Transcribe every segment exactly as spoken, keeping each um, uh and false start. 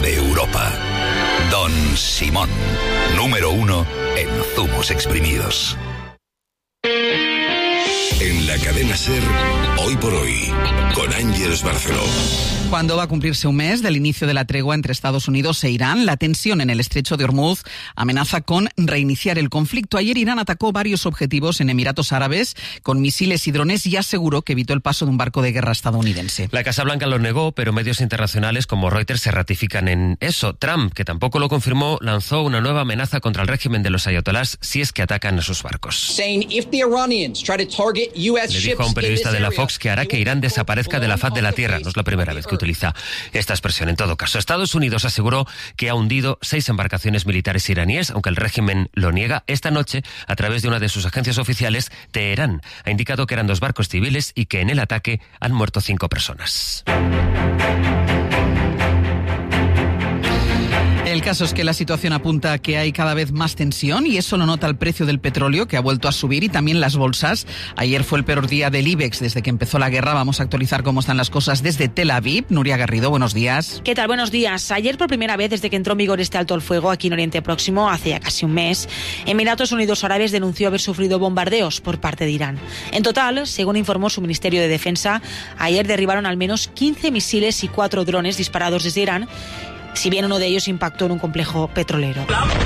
de Europa. Don Simón, número uno en zumos exprimidos. En la cadena SER, Hoy por Hoy, con Ángeles Barceló. Cuando va a cumplirse un mes del inicio de la tregua entre Estados Unidos e Irán, la tensión en el estrecho de Hormuz amenaza con reiniciar el conflicto. Ayer Irán atacó varios objetivos en Emiratos Árabes con misiles y drones y aseguró que evitó el paso de un barco de guerra estadounidense. La Casa Blanca lo negó, pero medios internacionales como Reuters se ratifican en eso. Trump, que tampoco lo confirmó, lanzó una nueva amenaza contra el régimen de los ayatolás si es que atacan a sus barcos. Le dijo a un periodista de la Fox que hará que Irán desaparezca de la faz de la tierra. No es la primera vez que utiliza esta expresión. En todo caso, Estados Unidos aseguró que ha hundido seis embarcaciones militares iraníes, aunque el régimen lo niega. Esta noche, a través de una de sus agencias oficiales, Teherán ha indicado que eran dos barcos civiles y que en el ataque han muerto cinco personas. El caso es que la situación apunta a que hay cada vez más tensión y eso lo nota el precio del petróleo, que ha vuelto a subir, y también las bolsas. Ayer fue el peor día del IBEX desde que empezó la guerra. Vamos a actualizar cómo están las cosas desde Tel Aviv. Nuria Garrido, buenos días. ¿Qué tal? Buenos días. Ayer, por primera vez desde que entró en vigor este alto el fuego aquí en Oriente Próximo, hace ya casi un mes, Emiratos Unidos Árabes denunció haber sufrido bombardeos por parte de Irán. En total, según informó su Ministerio de Defensa, ayer derribaron al menos quince misiles y cuatro drones disparados desde Irán, si bien uno de ellos impactó en un complejo petrolero.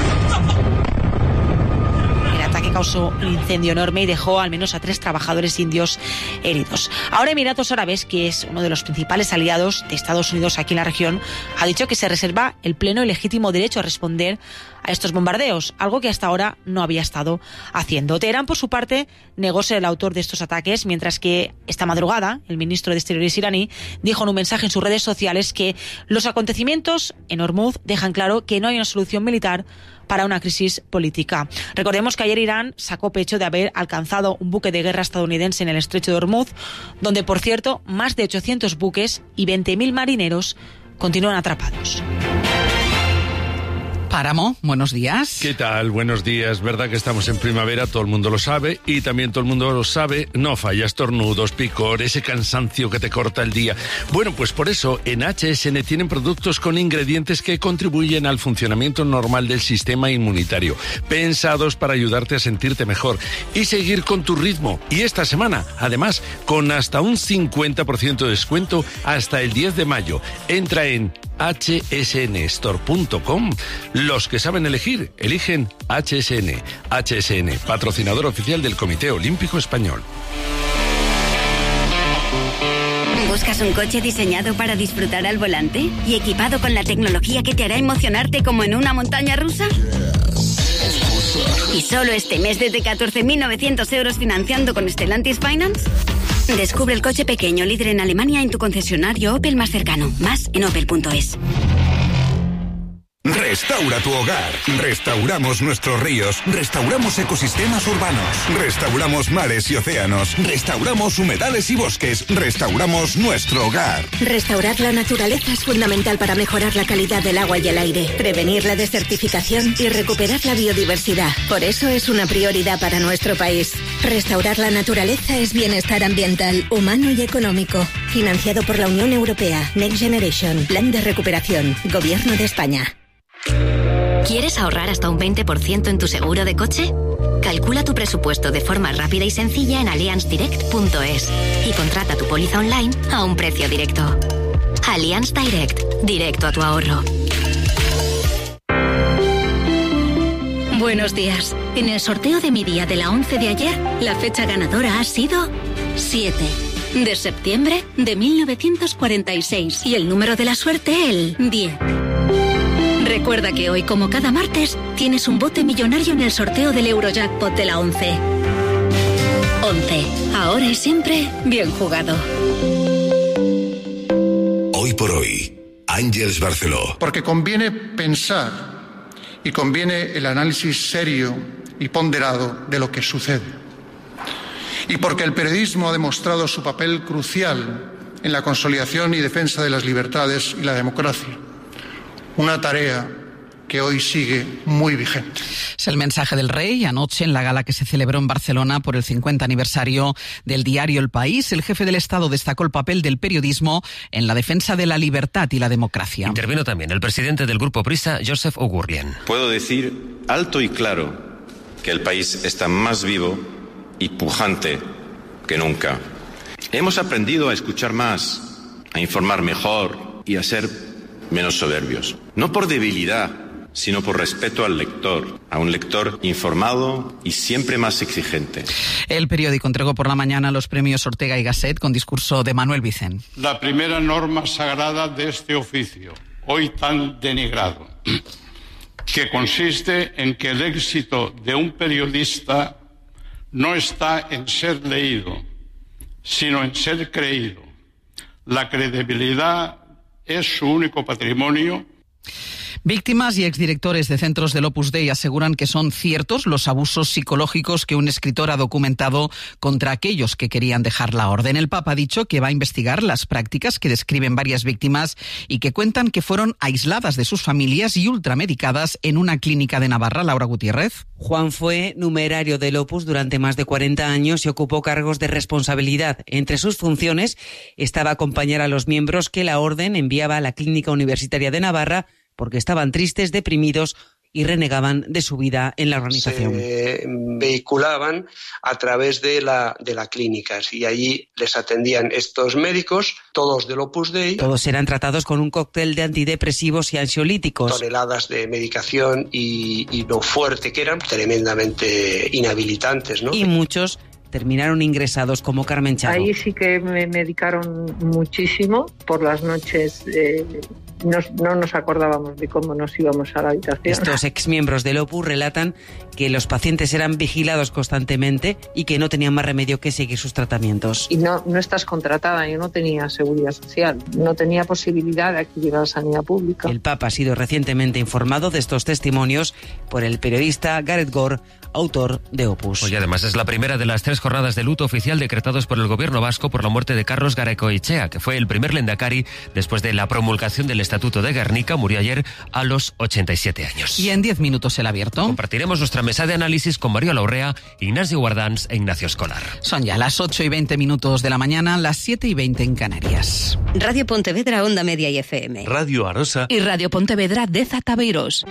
El ataque causó un incendio enorme y dejó al menos a tres trabajadores indios heridos. Ahora Emiratos Árabes, que es uno de los principales aliados de Estados Unidos aquí en la región, ha dicho que se reserva el pleno y legítimo derecho a responder a estos bombardeos, algo que hasta ahora no había estado haciendo. Teherán, por su parte, negó ser el autor de estos ataques, mientras que esta madrugada el ministro de Exteriores iraní dijo en un mensaje en sus redes sociales que los acontecimientos en Hormuz dejan claro que no hay una solución militar para una crisis política. Recordemos que ayer Irán sacó pecho de haber alcanzado un buque de guerra estadounidense en el estrecho de Hormuz, donde, por cierto, más de ochocientos buques y veinte mil marineros continúan atrapados. Páramo, buenos días. ¿Qué tal? Buenos días. Verdad que estamos en primavera, todo el mundo lo sabe, y también todo el mundo lo sabe, no falla, estornudos, picor, ese cansancio que te corta el día. Bueno, pues por eso en H S N tienen productos con ingredientes que contribuyen al funcionamiento normal del sistema inmunitario, pensados para ayudarte a sentirte mejor y seguir con tu ritmo. Y esta semana, además, con hasta un cincuenta por ciento de descuento hasta el diez de mayo. Entra en hache ese ene store punto com. Los que saben elegir, eligen H S N. H S N, patrocinador oficial del Comité Olímpico Español. ¿Buscas un coche diseñado para disfrutar al volante y equipado con la tecnología que te hará emocionarte como en una montaña rusa? ¿Y solo este mes desde catorce mil novecientos euros financiando con Stellantis Finance? Descubre el coche pequeño líder en Alemania en tu concesionario Opel más cercano. Más en opel punto es. Restaura tu hogar. Restauramos nuestros ríos. Restauramos ecosistemas urbanos. Restauramos mares y océanos. Restauramos humedales y bosques. Restauramos nuestro hogar. Restaurar la naturaleza es fundamental para mejorar la calidad del agua y el aire, prevenir la desertificación y recuperar la biodiversidad. Por eso es una prioridad para nuestro país. Restaurar la naturaleza es bienestar ambiental, humano y económico. Financiado por la Unión Europea. Next Generation. Plan de recuperación. Gobierno de España. ¿Quieres ahorrar hasta un veinte por ciento en tu seguro de coche? Calcula tu presupuesto de forma rápida y sencilla en allianz direct punto es y contrata tu póliza online a un precio directo. Allianz Direct, directo a tu ahorro. Buenos días. En el sorteo de mi día de la once de ayer, la fecha ganadora ha sido siete de septiembre de mil novecientos cuarenta y seis y el número de la suerte el diez. Recuerda que hoy, como cada martes, tienes un bote millonario en el sorteo del Eurojackpot de la once. once. Ahora y siempre, bien jugado. Hoy por hoy, Ángeles Barceló. Porque conviene pensar y conviene el análisis serio y ponderado de lo que sucede. Y porque el periodismo ha demostrado su papel crucial en la consolidación y defensa de las libertades y la democracia. Una tarea que hoy sigue muy vigente. Es el mensaje del rey anoche en la gala que se celebró en Barcelona por el cincuenta aniversario del diario El País. El jefe del Estado destacó el papel del periodismo en la defensa de la libertad y la democracia. Intervino también el presidente del Grupo Prisa, Josep Ogurlian. Puedo decir alto y claro que el país está más vivo y pujante que nunca. Hemos aprendido a escuchar más, a informar mejor y a ser menos soberbios. No por debilidad, sino por respeto al lector, a un lector informado y siempre más exigente. El periódico entregó por la mañana los premios Ortega y Gasset con discurso de Manuel Vicent. La primera norma sagrada de este oficio, hoy tan denigrado, que consiste en que el éxito de un periodista no está en ser leído, sino en ser creído. La credibilidad es su único patrimonio. Víctimas y exdirectores de centros del Opus Dei aseguran que son ciertos los abusos psicológicos que un escritor ha documentado contra aquellos que querían dejar la orden. El Papa ha dicho que va a investigar las prácticas que describen varias víctimas y que cuentan que fueron aisladas de sus familias y ultramedicadas en una clínica de Navarra. Laura Gutiérrez. Juan fue numerario del Opus durante más de cuarenta años y ocupó cargos de responsabilidad. Entre sus funciones estaba acompañar a los miembros que la orden enviaba a la Clínica Universitaria de Navarra porque estaban tristes, deprimidos y renegaban de su vida en la organización. Se vehiculaban a través de la de las clínicas y allí les atendían estos médicos, todos del Opus Dei. Todos eran tratados con un cóctel de antidepresivos y ansiolíticos. Toneladas de medicación y, y lo fuerte que eran, tremendamente inhabilitantes, ¿no? Y muchos terminaron ingresados como Carmen Chavo. Ahí sí que me medicaron muchísimo por las noches. Eh, no, no nos acordábamos de cómo nos íbamos a la habitación. Estos exmiembros del Opus relatan que los pacientes eran vigilados constantemente y que no tenían más remedio que seguir sus tratamientos. Y no, no estás contratada, yo no tenía seguridad social, no tenía posibilidad de acudir a la sanidad pública. El Papa ha sido recientemente informado de estos testimonios por el periodista Gareth Gore, autor de Opus. Hoy además es la primera de las tres jornadas de luto oficial decretados por el gobierno vasco por la muerte de Carlos Garaikoetxea, que fue el primer lehendakari después de la promulgación del Estatuto de Gernika. Murió ayer a los ochenta y siete años. Y en diez minutos el abierto. Compartiremos nuestra mesa de análisis con Mario Laurrea, Ignacio Guardans e Ignacio Escolar. Son ya las ocho y veinte minutos de la mañana, las siete y veinte en Canarias. Radio Pontevedra, Onda Media y F M. Radio Arosa. Y Radio Pontevedra, Deza Tabeiros.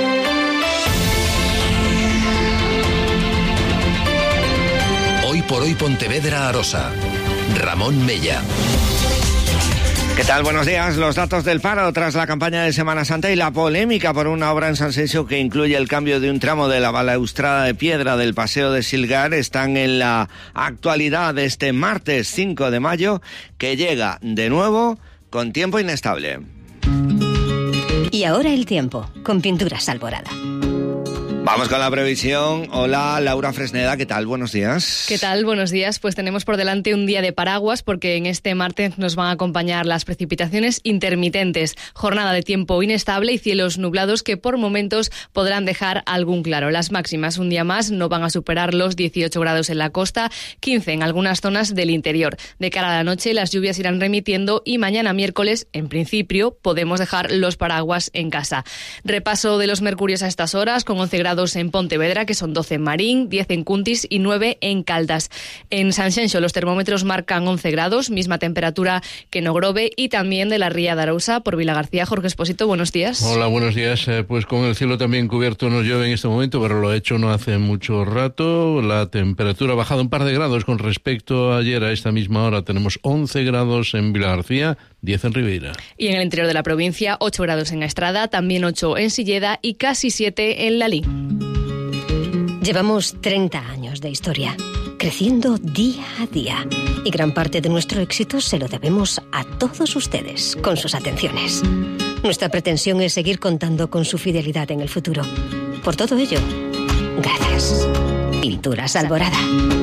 Hoy por hoy Pontevedra Arosa. Ramón Mella. ¿Qué tal? Buenos días. Los datos del paro tras la campaña de Semana Santa y la polémica por una obra en Sanxenxo que incluye el cambio de un tramo de la balaustrada de piedra del Paseo de Silgar están en la actualidad de este martes cinco de mayo, que llega de nuevo con tiempo inestable. Y ahora el tiempo, con Pinturas Alborada. Vamos con la previsión. Hola, Laura Fresneda, ¿qué tal? Buenos días. ¿Qué tal? Buenos días. Pues tenemos por delante un día de paraguas porque en este martes nos van a acompañar las precipitaciones intermitentes, jornada de tiempo inestable y cielos nublados que por momentos podrán dejar algún claro. Las máximas un día más no van a superar los dieciocho grados en la costa, quince en algunas zonas del interior. De cara a la noche las lluvias irán remitiendo y mañana miércoles, en principio, podemos dejar los paraguas en casa. Repaso de los mercurios a estas horas, con once grados en Pontevedra, que son doce en Marín, diez en Cuntis y nueve en Caldas. En Sanxenxo los termómetros marcan once grados, misma temperatura que en Ogrove y también de la Ría de Arousa. Por Vilagarcía, Jorge Espósito, buenos días. Hola, buenos días. Eh, pues con el cielo también cubierto nos llueve en este momento, pero lo ha hecho no hace mucho rato. La temperatura ha bajado un par de grados con respecto a ayer a esta misma hora. Tenemos once grados en Vilagarcía, diez en Ribeira. Y en el interior de la provincia, ocho grados en Estrada, también ocho en Silleda y casi siete en Lalín. Llevamos treinta años de historia, creciendo día a día. Y gran parte de nuestro éxito se lo debemos a todos ustedes, con sus atenciones. Nuestra pretensión es seguir contando con su fidelidad en el futuro. Por todo ello, gracias. Pinturas Alborada.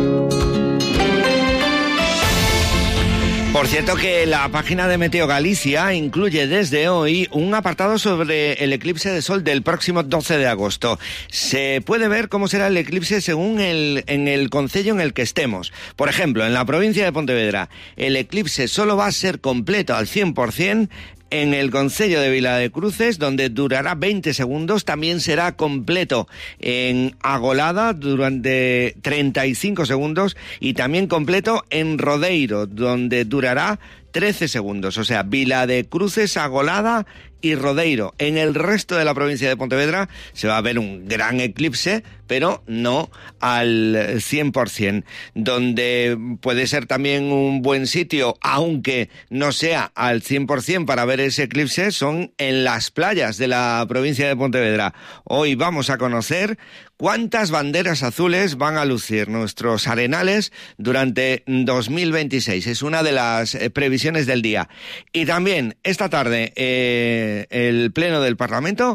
Por cierto que la página de Meteo Galicia incluye desde hoy un apartado sobre el eclipse de sol del próximo doce de agosto. Se puede ver cómo será el eclipse según el, en el concello en el que estemos. Por ejemplo, en la provincia de Pontevedra, el eclipse solo va a ser completo al cien por ciento en el concello de Viladecruces, donde durará veinte segundos. También será completo en Agolada durante treinta y cinco segundos y también completo en Rodeiro, donde durará trece segundos. O sea, Viladecruces, Agolada y Rodeiro. En el resto de la provincia de Pontevedra se va a ver un gran eclipse, pero no al cien por ciento. Donde puede ser también un buen sitio, aunque no sea al cien por ciento para ver ese eclipse, son en las playas de la provincia de Pontevedra. Hoy vamos a conocer cuántas banderas azules van a lucir nuestros arenales durante dos mil veintiséis. Es una de las previsiones del día. Y también esta tarde eh, el Pleno del Parlamento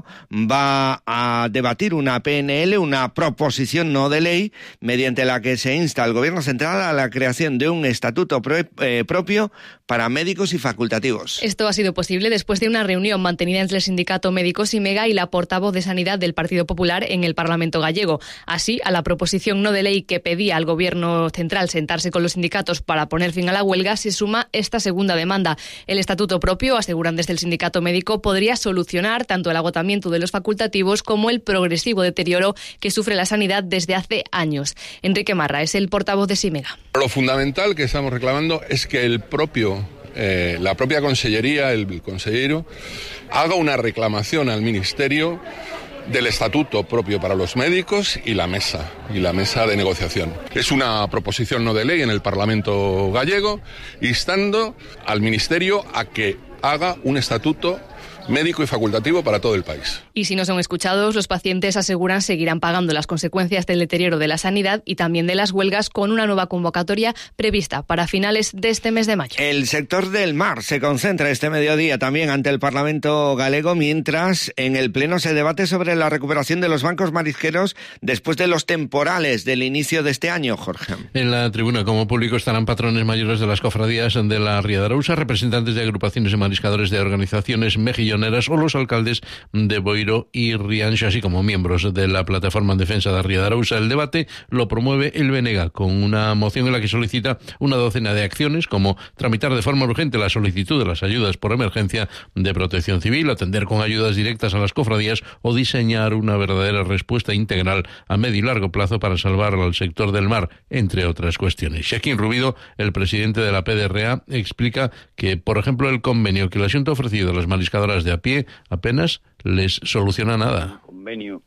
va a debatir una P N L, una proposición no de ley, mediante la que se insta al Gobierno Central a la creación de un estatuto pro, eh, propio para médicos y facultativos. Esto ha sido posible después de una reunión mantenida entre el sindicato Médicos y Mega y la portavoz de Sanidad del Partido Popular en el Parlamento gallego. Así, a la proposición no de ley que pedía al Gobierno Central sentarse con los sindicatos para poner fin a la huelga, se suma esta segunda demanda. El estatuto propio, aseguran desde el sindicato médico, podría solucionar tanto el agotamiento de los facultativos como el progresivo deterioro que sufre la sanidad desde hace años. Enrique Marra es el portavoz de Simega. Lo fundamental que estamos reclamando es que el propio Eh, la propia consellería, el consejero, haga una reclamación al Ministerio del estatuto propio para los médicos y la mesa, y la mesa de negociación. Es una proposición no de ley en el Parlamento gallego, instando al Ministerio a que haga un estatuto médico y facultativo para todo el país. Y si no son escuchados, los pacientes aseguran seguirán pagando las consecuencias del deterioro de la sanidad y también de las huelgas, con una nueva convocatoria prevista para finales de este mes de mayo. El sector del mar se concentra este mediodía también ante el Parlamento galego, mientras en el Pleno se debate sobre la recuperación de los bancos marisqueros después de los temporales del inicio de este año, Jorge. En la tribuna como público estarán patrones mayores de las cofradías de la Ría de Arousa, representantes de agrupaciones de mariscadores de organizaciones mejilloneras o los alcaldes de Boiro y Rianxa, así como miembros de la plataforma en defensa de Ría de Arousa. El debate lo promueve el B N G con una moción en la que solicita una docena de acciones, como tramitar de forma urgente la solicitud de las ayudas por emergencia de protección civil, atender con ayudas directas a las cofradías o diseñar una verdadera respuesta integral a medio y largo plazo para salvar al sector del mar, entre otras cuestiones. Shaquín Rubido, el presidente de la P D R A, explica que, por ejemplo, el convenio que la Xunta ha ofrecido a las mariscadoras de a pie apenas les soluciona nada. Un convenio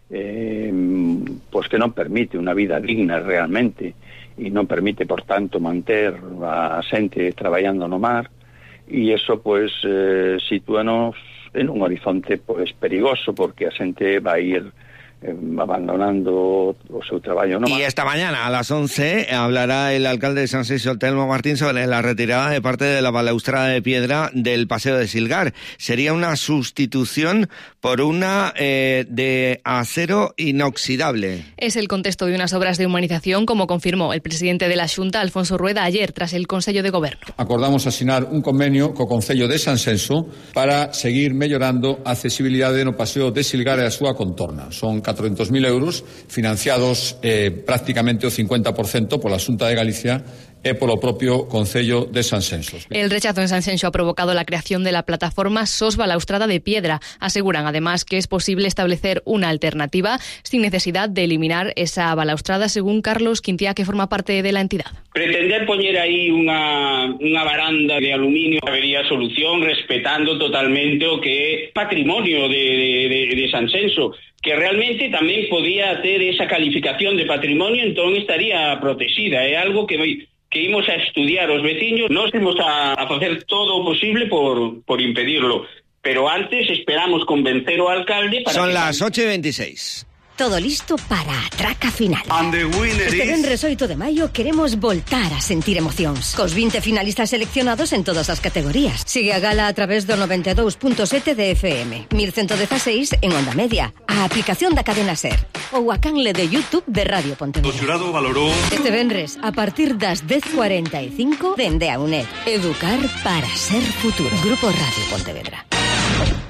eh, pues que non permite unha vida digna realmente e non permite, por tanto, manter a xente traballando no mar, e eso pues eh, sitúanos en un horizonte pues perigoso, porque a xente vai ir Eh, abandonando o seu traballo. No y esta mañana a las once hablará el alcalde de San Seixo, Telmo Martín, sobre la retirada de parte de la balaustrada de piedra del Paseo de Silgar. Sería una sustitución por una eh, de acero inoxidable. Es el contexto de unas obras de humanización, como confirmó el presidente de la Xunta, Alfonso Rueda, ayer tras el Consello de Goberno. Acordamos asinar un convenio co Concello de San Seixo para seguir mellorando a accesibilidade no Paseo de Silgar e a súa contorna. Son catrocentos mil euros financiados eh, prácticamente o cincuenta por ciento pola Xunta de Galicia e polo propio Concello de San Seixo. El rechazo en San Seixo ha provocado la creación de la plataforma S O S Balaustrada de Piedra. Aseguran además que es posible establecer una alternativa sin necesidad de eliminar esa balaustrada, según Carlos Quintiá, que forma parte de la entidad. Pretender poñer aí unha, unha baranda de aluminio habería solución, respetando totalmente o que é patrimonio de, de, de San Seixo, que realmente tamén podía ter esa calificación de patrimonio, entón estaría protegida. É algo que que imos a estudiar os veciños. Nós temos a, a facer todo o posible por, por impedirlo, pero antes esperamos convencer o alcalde para... Son que... las ocho y veintiséis. Todo listo para a traca final. And the winner Este is... venres oito de maio queremos voltar a sentir emocións, cos vinte finalistas seleccionados en todas as categorías. Sigue a gala a través do noventa e dous punto sete de F M, mil ciento dezaseis en onda media, a aplicación da cadena SER ou a canle de YouTube de Radio Pontevedra. O xurado valorou... Este venres, a partir das dez cuarenta e cinco, dende a UNED. Educar para ser futuro. Grupo Radio Pontevedra.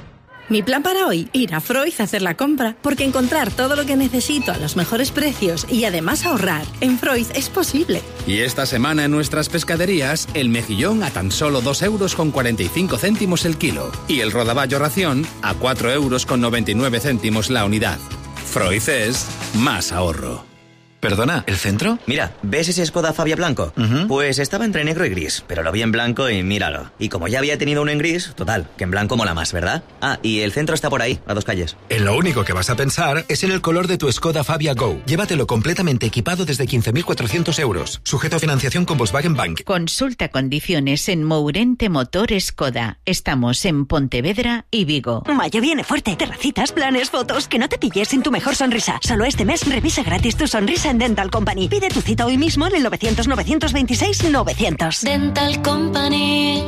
Mi plan para hoy, ir a Freud a hacer la compra, porque encontrar todo lo que necesito a los mejores precios y además ahorrar en Freud es posible. Y esta semana en nuestras pescaderías, el mejillón a tan solo dos euros con cuarenta y cinco céntimos el kilo y el rodaballo ración a cuatro euros con noventa y nueve céntimos la unidad. Freud es más ahorro. Perdona, ¿el centro? Mira, ¿ves ese Skoda Fabia blanco? Uh-huh. Pues estaba entre negro y gris, pero lo vi en blanco y míralo. Y como ya había tenido uno en gris, total, que en blanco mola más, ¿verdad? Ah, y el centro está por ahí, a dos calles. En lo único que vas a pensar es en el color de tu Skoda Fabia Go. Llévatelo completamente equipado desde quince mil cuatrocientos euros. Sujeto a financiación con Volkswagen Bank. Consulta condiciones en Mourente Motor Skoda. Estamos en Pontevedra y Vigo. Mayo viene fuerte. Terracitas, planes, fotos. Que no te pilles sin tu mejor sonrisa. Solo este mes revisa gratis tu sonrisa en Dental Company. Pide tu cita hoy mismo en el novecientos, novecientos veintiséis, novecientos. Dental Company,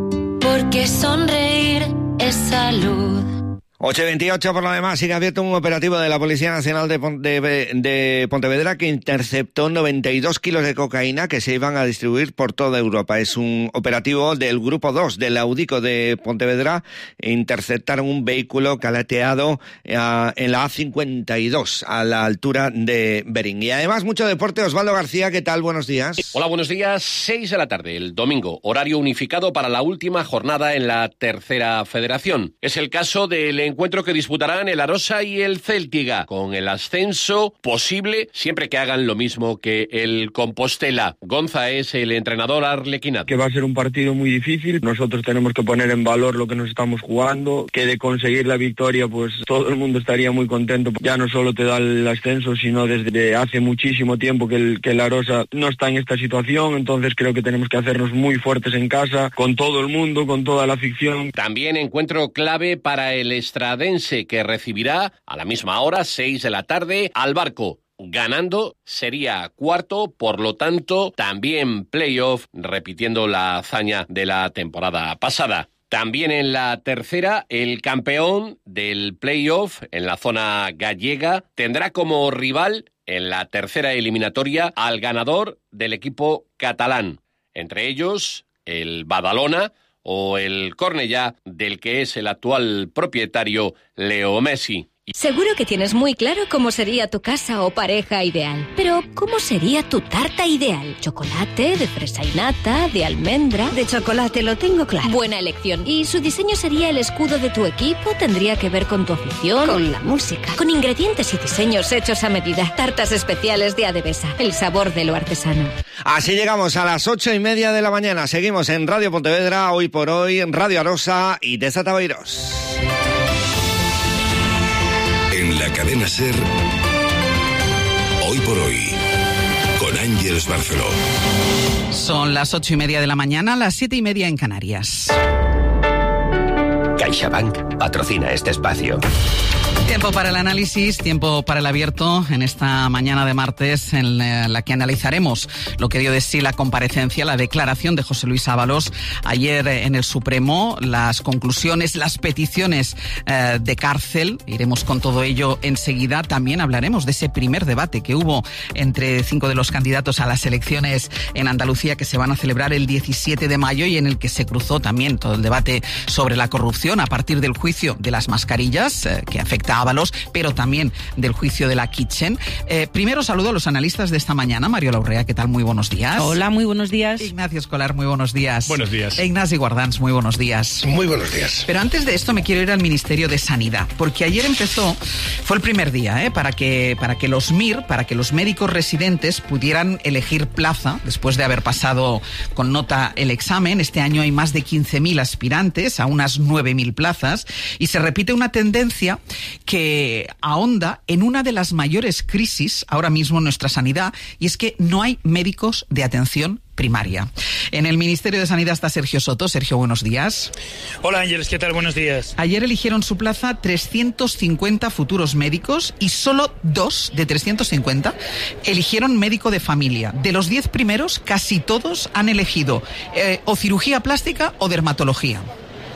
porque sonreír es salud. ocho y veintiocho por lo demás, sigue abierto un operativo de la Policía Nacional de, de, de Pontevedra que interceptó noventa y dos kilos de cocaína que se iban a distribuir por toda Europa. Es un operativo del Grupo dos del Audico de Pontevedra. Interceptaron un vehículo calateado uh, en la A cincuenta y dos a la altura de Berín. Y además mucho deporte. Osvaldo García, ¿qué tal? Buenos días. Hola, buenos días. seis de la tarde, el domingo, horario unificado para la última jornada en la tercera federación. Es el caso del encuentro que disputarán el Arosa y el Céltiga, con el ascenso posible siempre que hagan lo mismo que el Compostela. Gonza es el entrenador arlequinado. Que va a ser un partido muy difícil. Nosotros tenemos que poner en valor lo que nos estamos jugando, que de conseguir la victoria pues todo el mundo estaría muy contento. Ya no solo te da el ascenso, sino desde hace muchísimo tiempo que el, que el Arosa no está en esta situación. Entonces creo que tenemos que hacernos muy fuertes en casa, con todo el mundo, con toda la afición. También encuentro clave para el estradense, que recibirá a la misma hora, seis de la tarde, al Barco. Ganando sería cuarto, por lo tanto, también playoff, repitiendo la hazaña de la temporada pasada. También en la tercera, el campeón del playoff en la zona gallega tendrá como rival en la tercera eliminatoria al ganador del equipo catalán. Entre ellos, el Badalona o el Cornellá, del que es el actual propietario Leo Messi. Seguro que tienes muy claro cómo sería tu casa o pareja ideal. Pero, ¿cómo sería tu tarta ideal? ¿Chocolate, de fresa y nata, de almendra? De chocolate, lo tengo claro. Buena elección. ¿Y su diseño sería el escudo de tu equipo? ¿Tendría que ver con tu afición? Con la música. Con ingredientes y diseños hechos a medida. Tartas especiales de Adebesa. El sabor de lo artesano. Así llegamos a las ocho y media de la mañana. Seguimos en Radio Pontevedra, Hoy por Hoy, en Radio Arosa y Desatabeiros. En la cadena SER, Hoy por Hoy, con Ángeles Barceló. Son las ocho y media de la mañana, las siete y media en Canarias. CaixaBank patrocina este espacio. Tiempo para el análisis, tiempo para el abierto en esta mañana de martes en la que analizaremos lo que dio de sí la comparecencia, la declaración de José Luis Ábalos ayer en el Supremo, las conclusiones, las peticiones eh, de cárcel. Iremos con todo ello enseguida. También hablaremos de ese primer debate que hubo entre cinco de los candidatos a las elecciones en Andalucía que se van a celebrar el diecisiete de mayo y en el que se cruzó también todo el debate sobre la corrupción a partir del juicio de las mascarillas eh, que afecta a Ábalos, pero también del juicio de la Kitchen. Eh, primero saludo a los analistas de esta mañana. Mario Laurrea, ¿qué tal? Muy buenos días. Hola, muy buenos días. Ignacio Escolar, muy buenos días. Buenos días. E Ignasi Guardans, muy buenos días. Muy buenos días. Pero antes de esto me quiero ir al Ministerio de Sanidad, porque ayer empezó, fue el primer día, ¿eh? para que para que los M I R, para que los médicos residentes pudieran elegir plaza después de haber pasado con nota el examen. Este año hay más de quince mil aspirantes a unas nueve mil plazas y se repite una tendencia que ahonda en una de las mayores crisis ahora mismo en nuestra sanidad, y es que no hay médicos de atención primaria. En el Ministerio de Sanidad está Sergio Soto. Sergio, buenos días. Hola Ángeles, ¿qué tal? Buenos días. Ayer eligieron su plaza trescientos cincuenta futuros médicos y solo dos de trescientos cincuenta eligieron médico de familia. De los diez primeros, casi todos han elegido eh, o cirugía plástica o dermatología.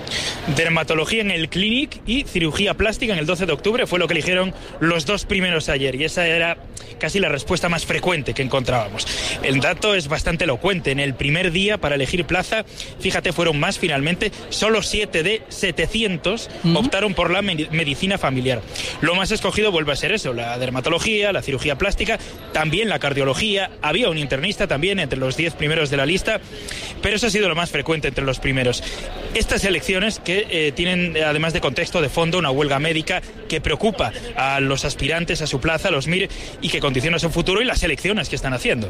Dermatología en el Clinic y cirugía plástica en el doce de octubre fue lo que eligieron los dos primeros ayer, y esa era casi la respuesta más frecuente que encontrábamos. El dato es bastante elocuente. En el primer día para elegir plaza, fíjate, fueron más finalmente, solo siete de setecientos uh-huh. optaron por la med- medicina familiar. Lo más escogido vuelve a ser eso, la dermatología, la cirugía plástica, también la cardiología, había un internista también entre los diez primeros de la lista, pero eso ha sido lo más frecuente entre los primeros. Estas elecciones que eh, tienen, además de contexto de fondo, una huelga médica que preocupa a los aspirantes a su plaza, a los M I R, y que condiciona su futuro y las elecciones que están haciendo.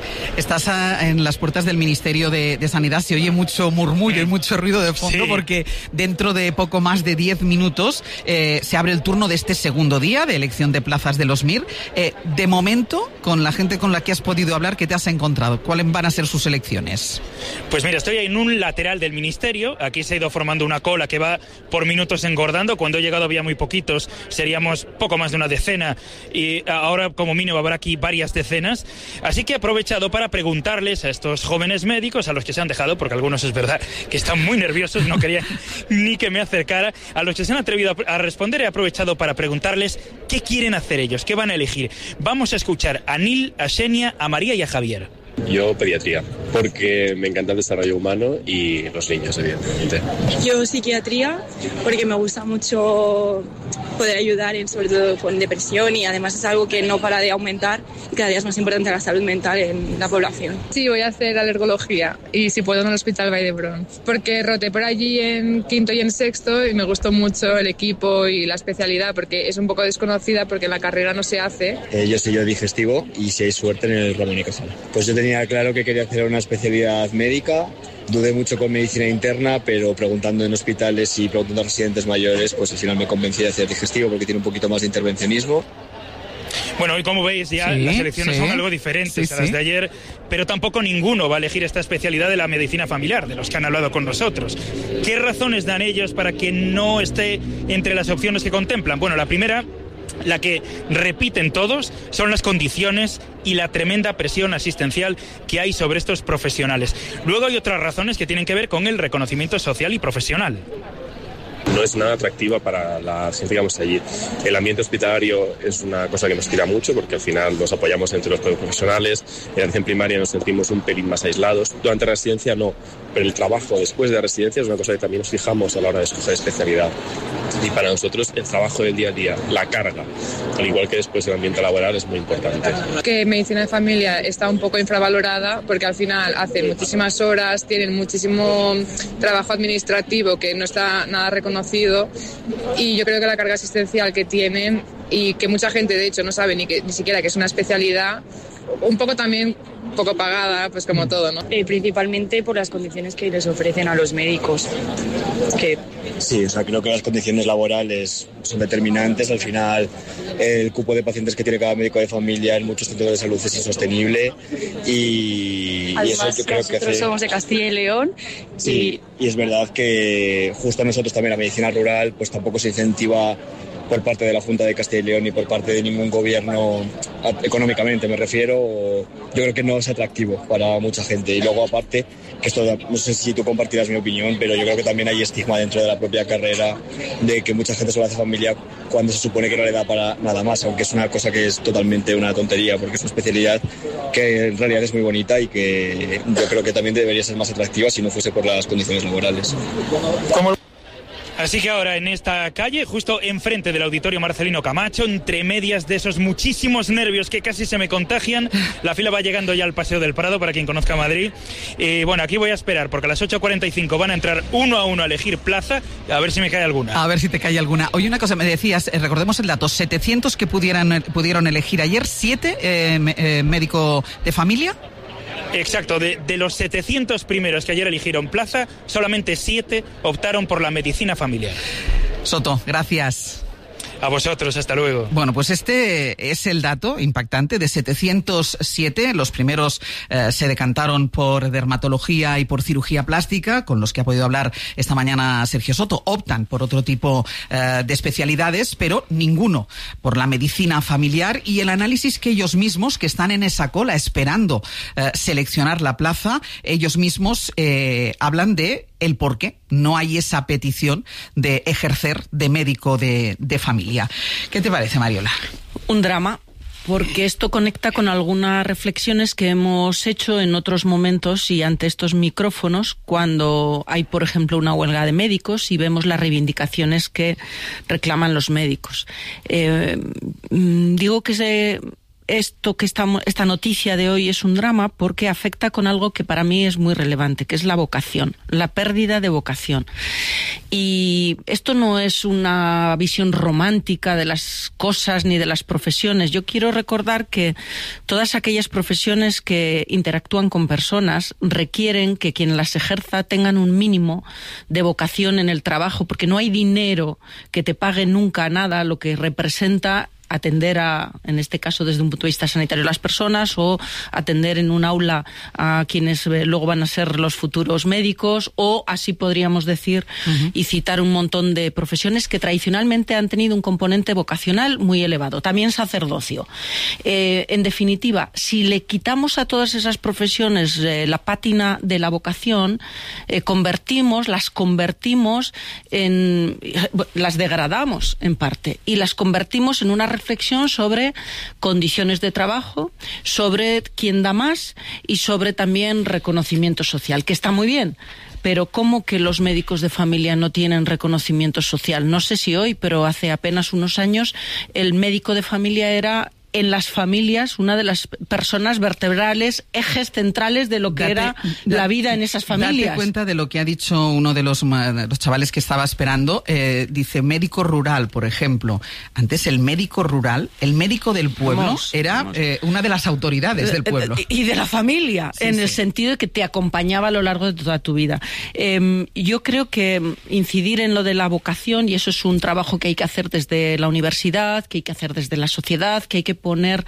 Estás a, en las puertas del Ministerio de, de Sanidad, se oye mucho murmullo y mucho ruido de fondo, sí, porque dentro de poco más de diez minutos eh, se abre el turno de este segundo día de elección de plazas de los M I R. Eh, de momento, con la gente con la que has podido hablar, ¿qué te has encontrado? ¿Cuáles van a ser sus elecciones? Pues mira, estoy en un lateral del Ministerio, aquí se ha ido formando una cola que va por minutos engordando. Cuando he llegado había muy poquitos, seríamos poco más de una decena, y ahora como mínimo habrá aquí varias decenas, así que aprovecho para preguntarles a estos jóvenes médicos, a los que se han dejado, porque algunos es verdad que están muy nerviosos, no querían ni que me acercara, a los que se han atrevido a responder, he aprovechado para preguntarles qué quieren hacer ellos, qué van a elegir. Vamos a escuchar a Nil, a Xenia, a María y a Javier. Yo pediatría, porque me encanta el desarrollo humano y los niños, evidentemente. Yo psiquiatría, porque me gusta mucho poder ayudar, en, sobre todo con depresión, y además es algo que no para de aumentar y cada día es más importante la salud mental en la población. Sí, voy a hacer alergología y si puedo en el Hospital Vall d'Hebron, porque roté por allí en quinto y en sexto y me gustó mucho el equipo y la especialidad, porque es un poco desconocida porque en la carrera no se hace. Eh, yo soy yo digestivo y si hay suerte en el Ramón y Cajal. Pues yo tenía claro que quería hacer una especialidad médica. Dudé mucho con medicina interna, pero preguntando en hospitales y preguntando a residentes mayores, pues al final me convencí de hacer digestivo porque tiene un poquito más de intervencionismo. Bueno, hoy como veis ya sí, las elecciones sí. son algo diferentes sí, a las sí. de ayer, pero tampoco ninguno va a elegir esta especialidad de la medicina familiar, de los que han hablado con nosotros. ¿Qué razones dan ellos para que no esté entre las opciones que contemplan? Bueno, la primera, la que repiten todos, son las condiciones y la tremenda presión asistencial que hay sobre estos profesionales. Luego hay otras razones que tienen que ver con el reconocimiento social y profesional. No es nada atractiva para la gente que vamos allí. El ambiente hospitalario es una cosa que nos tira mucho porque al final nos apoyamos entre los profesionales. En la atención primaria nos sentimos un pelín más aislados. Durante la residencia no, pero el trabajo después de la residencia es una cosa que también nos fijamos a la hora de escoger especialidad. Y para nosotros el trabajo del día a día, la carga, al igual que después el ambiente laboral, es muy importante. Que medicina de familia está un poco infravalorada porque al final hacen muchísimas horas, tienen muchísimo trabajo administrativo que no está nada reconocido, y yo creo que la carga asistencial que tienen y que mucha gente de hecho no sabe ni, que, ni siquiera que es una especialidad, un poco también poco pagada, pues como todo, ¿no? Eh, principalmente por las condiciones que les ofrecen a los médicos. Que... Sí, o sea, creo que las condiciones laborales son determinantes. Al final, el cupo de pacientes que tiene cada médico de familia en muchos centros de salud es insostenible y, Además, y eso yo creo que nosotros hace... somos de Castilla y León. Sí, y... y es verdad que justo a nosotros también la medicina rural pues tampoco se incentiva por parte de la Junta de Castilla y León ni por parte de ningún gobierno, económicamente me refiero. Yo creo que no es atractivo para mucha gente. Y luego aparte, que esto no sé si tú compartirás mi opinión, pero yo creo que también hay estigma dentro de la propia carrera de que mucha gente solo hace familia cuando se supone que no le da para nada más, aunque es una cosa que es totalmente una tontería, porque es una especialidad que en realidad es muy bonita y que yo creo que también debería ser más atractiva si no fuese por las condiciones laborales. ¿Cómo? Así que ahora en esta calle, justo enfrente del Auditorio Marcelino Camacho, entre medias de esos muchísimos nervios que casi se me contagian, la fila va llegando ya al Paseo del Prado, para quien conozca Madrid. Y bueno, aquí voy a esperar, porque a las ocho cuarenta y cinco van a entrar uno a uno a elegir plaza, a ver si me cae alguna. A ver si te cae alguna. Oye, una cosa, me decías, eh, recordemos el dato, setecientos que pudieran, pudieron elegir ayer, siete eh, eh, médico de familia. Exacto, de, de los setecientos primeros que ayer eligieron plaza, solamente siete optaron por la medicina familiar. Soto, gracias. A vosotros, hasta luego. Bueno, pues este es el dato impactante de setecientos siete. Los primeros eh, se decantaron por dermatología y por cirugía plástica, con los que ha podido hablar esta mañana Sergio Soto. Optan por otro tipo eh, de especialidades, pero ninguno por la medicina familiar. Y el análisis que ellos mismos, que están en esa cola esperando eh, seleccionar la plaza, ellos mismos eh, hablan de el por qué no hay esa petición de ejercer de médico de, de familia. ¿Qué te parece, Mariola? Un drama. Porque esto conecta con algunas reflexiones que hemos hecho en otros momentos y ante estos micrófonos, cuando hay, por ejemplo, una huelga de médicos y vemos las reivindicaciones que reclaman los médicos. Eh, digo que se... Esto que estamos, esta noticia de hoy es un drama porque afecta con algo que para mí es muy relevante, que es la vocación, la pérdida de vocación. Y esto no es una visión romántica de las cosas ni de las profesiones. Yo quiero recordar que todas aquellas profesiones que interactúan con personas requieren que quien las ejerza tengan un mínimo de vocación en el trabajo, porque no hay dinero que te pague nunca nada lo que representa atender a, en este caso desde un punto de vista sanitario, a las personas, o atender en un aula a quienes eh, luego van a ser los futuros médicos, o así podríamos decir, uh-huh. y citar un montón de profesiones que tradicionalmente han tenido un componente vocacional muy elevado. También sacerdocio. Eh, en definitiva, si le quitamos a todas esas profesiones eh, la pátina de la vocación, eh, convertimos, las convertimos en... las degradamos en parte, y las convertimos en una reflexión sobre condiciones de trabajo, sobre quién da más y sobre también reconocimiento social, que está muy bien. Pero ¿cómo que los médicos de familia no tienen reconocimiento social? No sé si hoy, pero hace apenas unos años el médico de familia era, en las familias, una de las personas vertebrales, ejes centrales de lo que date, era da, la vida en esas familias. Date cuenta de lo que ha dicho uno de los, los chavales que estaba esperando. Eh, dice médico rural, por ejemplo. Antes el médico rural, el médico del pueblo, vamos, era vamos. Eh, una de las autoridades del pueblo. Y de la familia, sí, en sí. el sentido de que te acompañaba a lo largo de toda tu vida. Eh, yo creo que incidir en lo de la vocación, y eso es un trabajo que hay que hacer desde la universidad, que hay que hacer desde la sociedad, que hay que poner,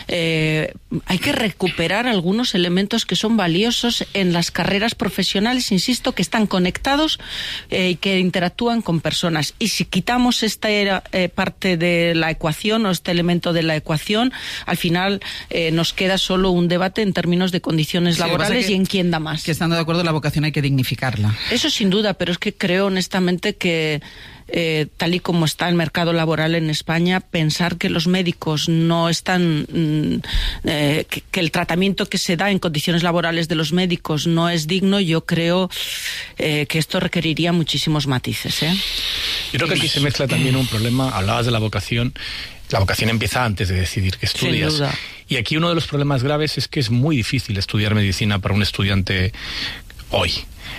eh, hay que recuperar algunos elementos que son valiosos en las carreras profesionales, insisto, que están conectados eh, y que interactúan con personas. Y si quitamos esta eh, parte de la ecuación, o este elemento de la ecuación, al final eh, nos queda solo un debate en términos de condiciones sí, laborales que, y en quién da más. Que estando de acuerdo, la vocación hay que dignificarla. Eso sin duda, pero es que creo honestamente que Eh, tal y como está el mercado laboral en España, pensar que los médicos no están, mm, eh, que, que el tratamiento que se da en condiciones laborales de los médicos no es digno, yo creo eh, que esto requeriría muchísimos matices, ¿eh? Yo creo que aquí se mezcla también un problema. Hablabas de la vocación. La vocación empieza antes de decidir qué estudias. Sin duda. Y aquí uno de los problemas graves es que es muy difícil estudiar medicina para un estudiante hoy.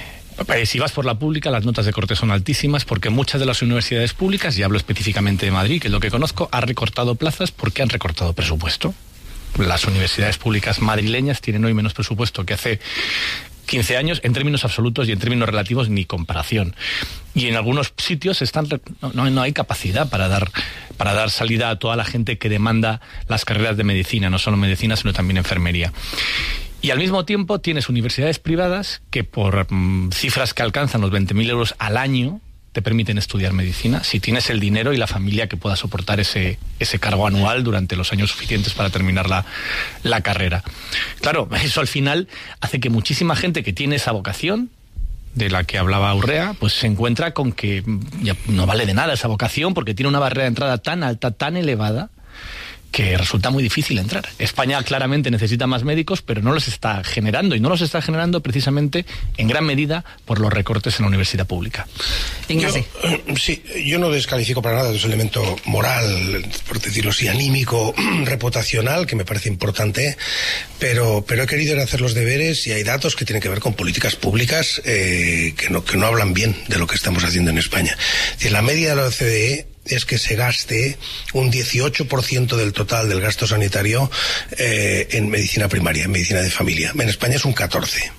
Si vas por la pública, las notas de corte son altísimas porque muchas de las universidades públicas, y hablo específicamente de Madrid, que es lo que conozco, han recortado plazas porque han recortado presupuesto. Las universidades públicas madrileñas tienen hoy menos presupuesto que hace quince años, en términos absolutos, y en términos relativos ni comparación. Y en algunos sitios están no, no, no hay capacidad para dar para dar salida a toda la gente que demanda las carreras de medicina, no solo medicina, sino también enfermería. Y al mismo tiempo tienes universidades privadas que por mm, cifras que alcanzan los veinte mil euros al año te permiten estudiar medicina, si tienes el dinero y la familia que pueda soportar ese, ese cargo anual durante los años suficientes para terminar la, la carrera. Claro, eso al final hace que muchísima gente que tiene esa vocación, de la que hablaba Urrea, pues se encuentra con que ya no vale de nada esa vocación porque tiene una barrera de entrada tan alta, tan elevada, que resulta muy difícil entrar. España claramente necesita más médicos, pero no los está generando, y no los está generando precisamente en gran medida por los recortes en la universidad pública. Yo, sí, yo no descalifico para nada ese elemento moral, por decirlo así, anímico, reputacional, que me parece importante, pero, pero he querido hacer los deberes, y hay datos que tienen que ver con políticas públicas eh, que, no, que no hablan bien de lo que estamos haciendo en España. Es decir, la media de la O C D E es que se gaste un dieciocho por ciento del total del gasto sanitario eh, en medicina primaria, en medicina de familia. En España es un catorce.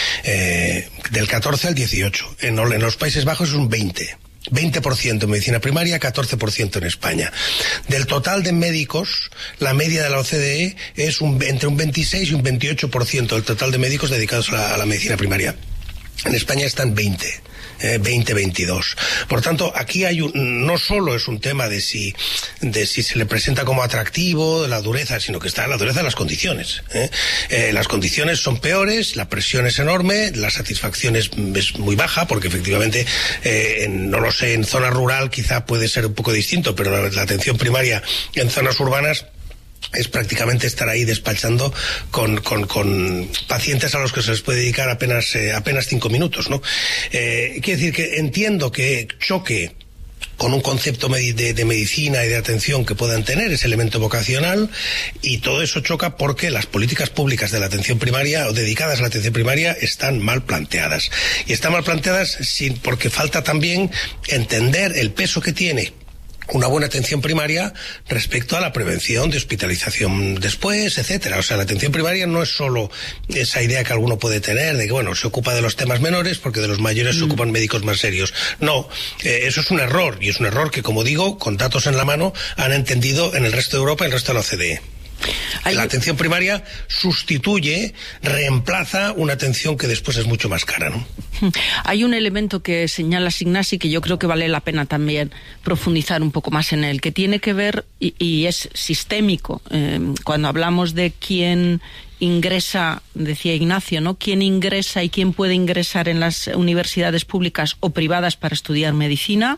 Eh, del catorce al dieciocho. En, en los Países Bajos es un veinte. veinte por ciento en medicina primaria, catorce por ciento en España. Del total de médicos, la media de la O C D E es un, entre un veintiséis y un veintiocho por ciento del total de médicos dedicados a la, a la medicina primaria. En España están veinte. Eh, veinte veintidós. Por tanto, aquí hay un, no solo es un tema de si de si se le presenta como atractivo, de la dureza, sino que está la dureza de las condiciones. ¿eh? Eh, las condiciones son peores, la presión es enorme, la satisfacción es, es muy baja, porque efectivamente, eh, en, no lo sé, en zona rural quizá puede ser un poco distinto, pero la, la atención primaria en zonas urbanas es prácticamente estar ahí despachando con, con, con pacientes a los que se les puede dedicar apenas eh, apenas cinco minutos, ¿no? Eh, quiere decir que entiendo que choque con un concepto de, de medicina y de atención que puedan tener, ese elemento vocacional, y todo eso choca porque las políticas públicas de la atención primaria o dedicadas a la atención primaria están mal planteadas. Y están mal planteadas sin, porque falta también entender el peso que tiene una buena atención primaria respecto a la prevención de hospitalización después, etcétera. O sea, la atención primaria no es solo esa idea que alguno puede tener de que, bueno, se ocupa de los temas menores porque de los mayores mm. se ocupan médicos más serios. No, eh, eso es un error, y es un error que, como digo, con datos en la mano, han entendido en el resto de Europa y el resto de la O C D E. Hay... La atención primaria sustituye, reemplaza una atención que después es mucho más cara, ¿no? Hay un elemento que señalas, Ignasi, que yo creo que vale la pena también profundizar un poco más en él, que tiene que ver, y, y es sistémico, eh, cuando hablamos de quién ingresa, decía Ignacio, ¿no? ¿Quién ingresa y quién puede ingresar en las universidades públicas o privadas para estudiar medicina?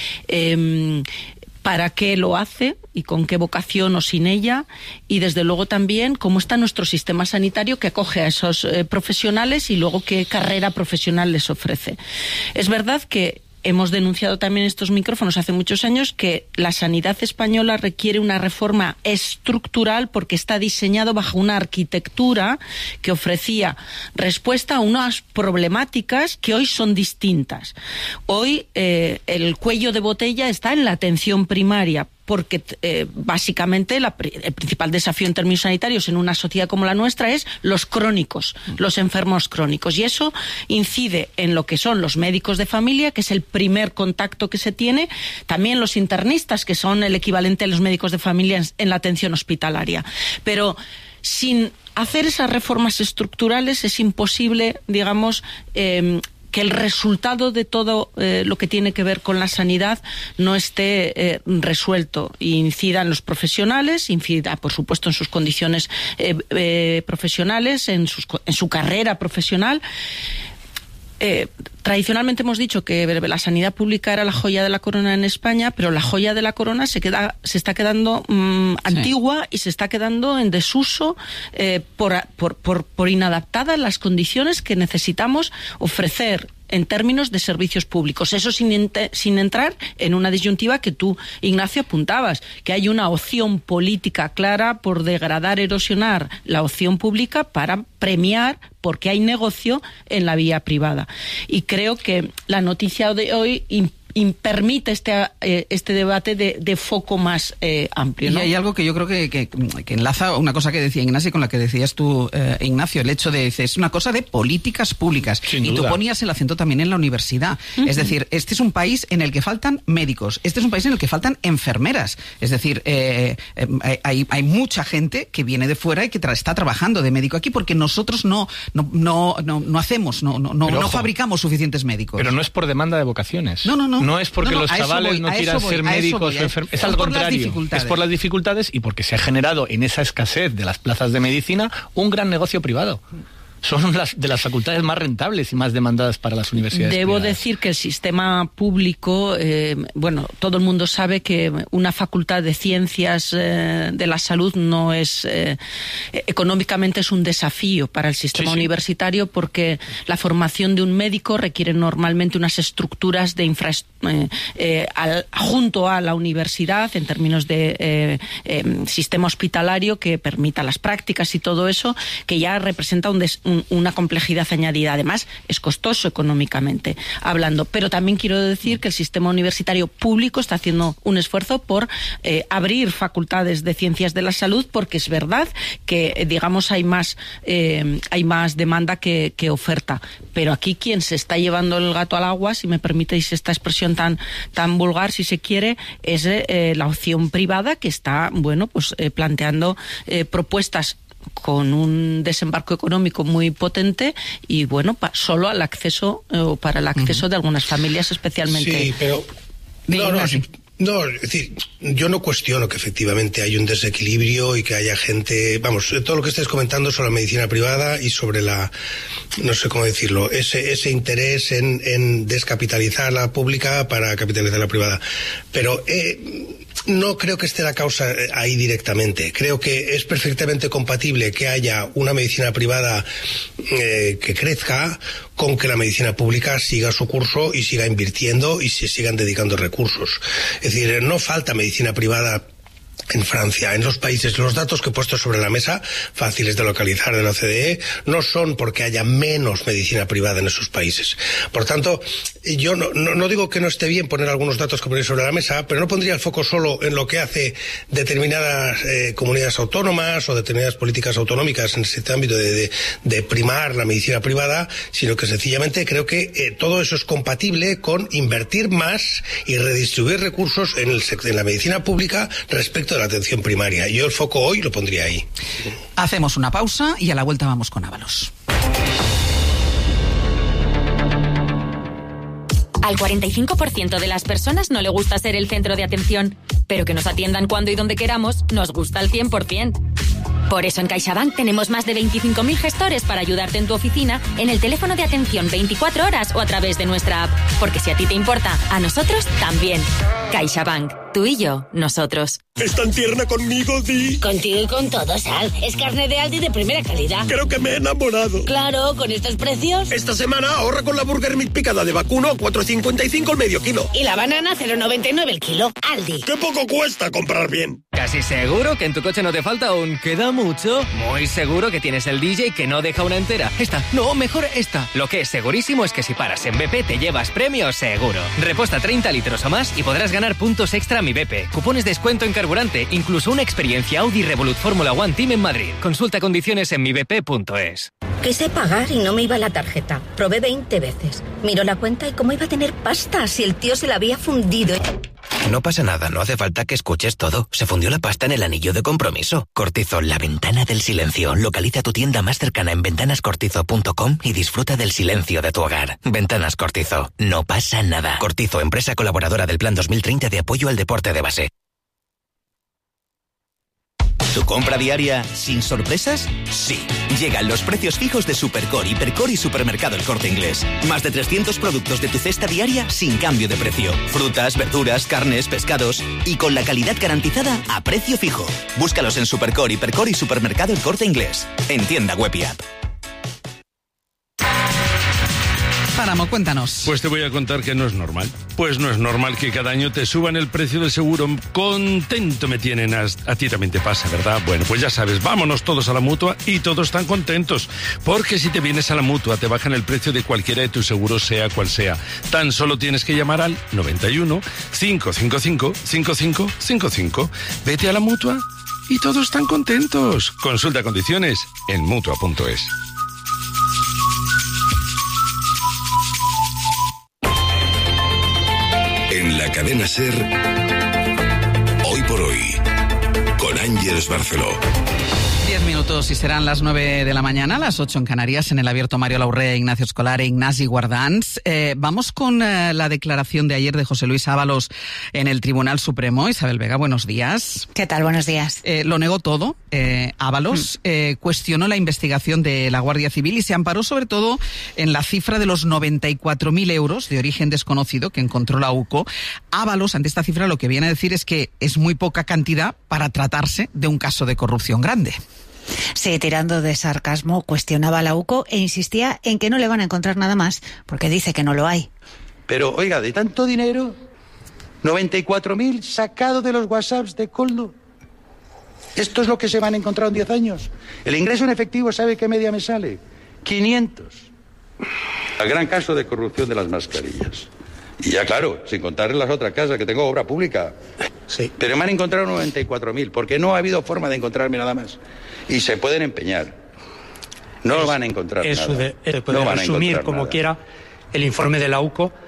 Eh, ¿Para qué lo hace y con qué vocación o sin ella? Y desde luego también cómo está nuestro sistema sanitario que acoge a esos eh, profesionales y luego qué carrera profesional les ofrece. Es verdad que hemos denunciado también en estos micrófonos hace muchos años que la sanidad española requiere una reforma estructural porque está diseñado bajo una arquitectura que ofrecía respuesta a unas problemáticas que hoy son distintas. Hoy eh, el cuello de botella está en la atención primaria, porque eh, básicamente la, el principal desafío en términos sanitarios en una sociedad como la nuestra es los crónicos, los enfermos crónicos, y eso incide en lo que son los médicos de familia, que es el primer contacto que se tiene, también los internistas, que son el equivalente a los médicos de familia en, en la atención hospitalaria. Pero sin hacer esas reformas estructurales es imposible, digamos, eh, que el resultado de todo eh, lo que tiene que ver con la sanidad no esté eh, resuelto y incida en los profesionales, incida, por supuesto, en sus condiciones eh, eh, profesionales, en, sus, en su carrera profesional. Eh, tradicionalmente hemos dicho que la sanidad pública era la joya de la corona en España, pero la joya de la corona se queda, se está quedando mmm, sí. antigua y se está quedando en desuso eh, por, por, por, por inadaptada las condiciones que necesitamos ofrecer en términos de servicios públicos. Eso sin, sin entrar en una disyuntiva que tú, Ignacio, apuntabas, que hay una opción política clara por degradar, erosionar la opción pública para premiar porque hay negocio en la vía privada. Y creo que la noticia de hoy permite este, eh, este debate de, de foco más eh, amplio, ¿no? Y hay algo que yo creo que, que, que enlaza una cosa que decía Ignacio con la que decías tú, eh, Ignacio, el hecho de, es una cosa de políticas públicas. Sin y duda. Tú ponías el acento también en la universidad. Uh-huh. Es decir, este es un país en el que faltan médicos, este es un país en el que faltan enfermeras. Es decir, eh, eh, hay, hay mucha gente que viene de fuera y que tra- está trabajando de médico aquí porque nosotros no, no, no, no, no hacemos, no, no, no, no fabricamos suficientes médicos. Pero no es por demanda de vocaciones. No, no, no. No es porque no, no, los chavales voy, no quieran ser médicos o enfermeros. Es al contrario. Es por las dificultades y porque se ha generado en esa escasez de las plazas de medicina un gran negocio privado. Son las de las facultades más rentables y más demandadas para las universidades Debo privadas. decir que el sistema público, eh, bueno, todo el mundo sabe que una facultad de ciencias eh, de la salud no es, eh, económicamente es un desafío para el sistema sí, sí. universitario porque la formación de un médico requiere normalmente unas estructuras de infraestructura eh, eh, al, junto a la universidad en términos de eh, eh, sistema hospitalario que permita las prácticas y todo eso, que ya representa un des una complejidad añadida. Además, es costoso económicamente hablando. Pero también quiero decir que el sistema universitario público está haciendo un esfuerzo por eh, abrir facultades de ciencias de la salud, porque es verdad que, eh, digamos, hay más, eh, hay más demanda que, que oferta. Pero aquí quien se está llevando el gato al agua, si me permitéis esta expresión tan, tan vulgar, si se quiere, es eh, la opción privada que está, bueno, pues eh, planteando eh, propuestas con un desembarco económico muy potente y bueno, pa, solo al acceso o para el acceso uh-huh. de algunas familias especialmente. Sí, pero no, no, sí. No, es decir, yo no cuestiono que efectivamente hay un desequilibrio y que haya gente, vamos, todo lo que estáis comentando sobre la medicina privada y sobre la, no sé cómo decirlo, ese ese interés en, en descapitalizar la pública para capitalizar la privada. Pero eh, no creo que esté la causa ahí directamente. Creo que es perfectamente compatible que haya una medicina privada eh, que crezca con que la medicina pública siga su curso y siga invirtiendo y se sigan dedicando recursos. Es decir, no falta medicina privada en Francia, en los países. Los datos que he puesto sobre la mesa, fáciles de localizar de la O C D E, no son porque haya menos medicina privada en esos países. Por tanto, yo no, no, no digo que no esté bien poner algunos datos que ponéis sobre la mesa, pero no pondría el foco solo en lo que hace determinadas eh, comunidades autónomas o determinadas políticas autonómicas en este ámbito de, de, de primar la medicina privada, sino que sencillamente creo que eh, todo eso es compatible con invertir más y redistribuir recursos en, el, en la medicina pública respecto de la atención primaria. Yo el foco hoy lo pondría ahí. Hacemos una pausa y a la vuelta vamos con Ábalos. Al cuarenta y cinco por ciento de las personas no le gusta ser el centro de atención, pero que nos atiendan cuando y donde queramos nos gusta al cien por ciento. Por eso en CaixaBank tenemos más de veinticinco mil gestores para ayudarte en tu oficina, en el teléfono de atención veinticuatro horas o a través de nuestra app. Porque si a ti te importa, a nosotros también. CaixaBank. Tú y yo, nosotros. ¿Es tan tierna conmigo, Di? Contigo y con todo, Sal. Es carne de Aldi de primera calidad. Creo que me he enamorado. Claro, con estos precios. Esta semana ahorra con la Burger Meat picada de vacuno, cuatro cincuenta y cinco el medio kilo. Y la banana, cero noventa y nueve el kilo. Aldi. ¡Qué poco cuesta comprar bien! Casi seguro que en tu coche no te falta un queda mucho. Muy seguro que tienes el D J que no deja una entera. Esta, no, mejor esta. Lo que es segurísimo es que si paras en B P te llevas premio seguro. Reposta treinta litros o más y podrás ganar puntos extra a mi B P. Cupones de descuento en carburante, incluso una experiencia Audi Revolut Fórmula One Team en Madrid. Consulta condiciones en mi b p punto es. Quise pagar y no me iba la tarjeta. Probé veinte veces. Miró la cuenta y cómo iba a tener pasta si el tío se la había fundido. No pasa nada, no hace falta que escuches todo. Se fundió la pasta en el anillo de compromiso. Cortizo, la ventana del silencio. Localiza tu tienda más cercana en ventanas cortizo punto com y disfruta del silencio de tu hogar. Ventanas Cortizo. No pasa nada. Cortizo, empresa colaboradora del Plan dos mil treinta de apoyo al deporte de base. ¿Tu compra diaria sin sorpresas? Sí. Llegan los precios fijos de Supercore, Hipercore y Supermercado El Corte Inglés. Más de trescientos productos de tu cesta diaria sin cambio de precio. Frutas, verduras, carnes, pescados y con la calidad garantizada a precio fijo. Búscalos en Supercore, Hipercore y Supermercado El Corte Inglés. En tienda web y app. Páramo, cuéntanos. Pues te voy a contar que no es normal. Pues no es normal que cada año te suban el precio del seguro. Contento me tienen, a, a ti también te pasa, ¿verdad? Bueno, pues ya sabes, vámonos todos a la Mutua y todos están contentos. Porque si te vienes a la Mutua te bajan el precio de cualquiera de tus seguros, sea cual sea. Tan solo tienes que llamar al noventa y uno, cinco cinco cinco, cinco cinco cinco cinco. Vete a la Mutua y todos están contentos. Consulta condiciones en mutua punto es. En la cadena SER, Hoy por Hoy, con Ángeles Barceló. Diez minutos y serán las nueve de la mañana, las ocho en Canarias, en el abierto Mario Laurrea, Ignacio Escolar e Ignasi Guardans. Eh, vamos con eh, la declaración de ayer de José Luis Ábalos en el Tribunal Supremo. Isabel Vega, buenos días. ¿Qué tal? Buenos días. Eh, lo negó todo, eh, Ábalos, mm. eh, cuestionó la investigación de la Guardia Civil y se amparó sobre todo en la cifra de los noventa y cuatro mil euros de origen desconocido que encontró la U C O. Ábalos, ante esta cifra, lo que viene a decir es que es muy poca cantidad para tratarse de un caso de corrupción grande. Sí, tirando de sarcasmo, cuestionaba a la U C O e insistía en que no le van a encontrar nada más, porque dice que no lo hay. Pero, oiga, de tanto dinero, noventa y cuatro mil sacado de los WhatsApps de Coldo. ¿Esto es lo que se van a encontrar en diez años? El ingreso en efectivo, ¿sabe qué media me sale? quinientos. El gran caso de corrupción de las mascarillas. Y ya claro, sin contar las otras casas que tengo obra pública. Sí. Pero me han encontrado noventa y cuatro mil, porque no ha habido forma de encontrarme nada más. Y se pueden empeñar. No es, van a encontrar eso nada. De, eh, puede no resumir como nada. Quiera el informe de la U C O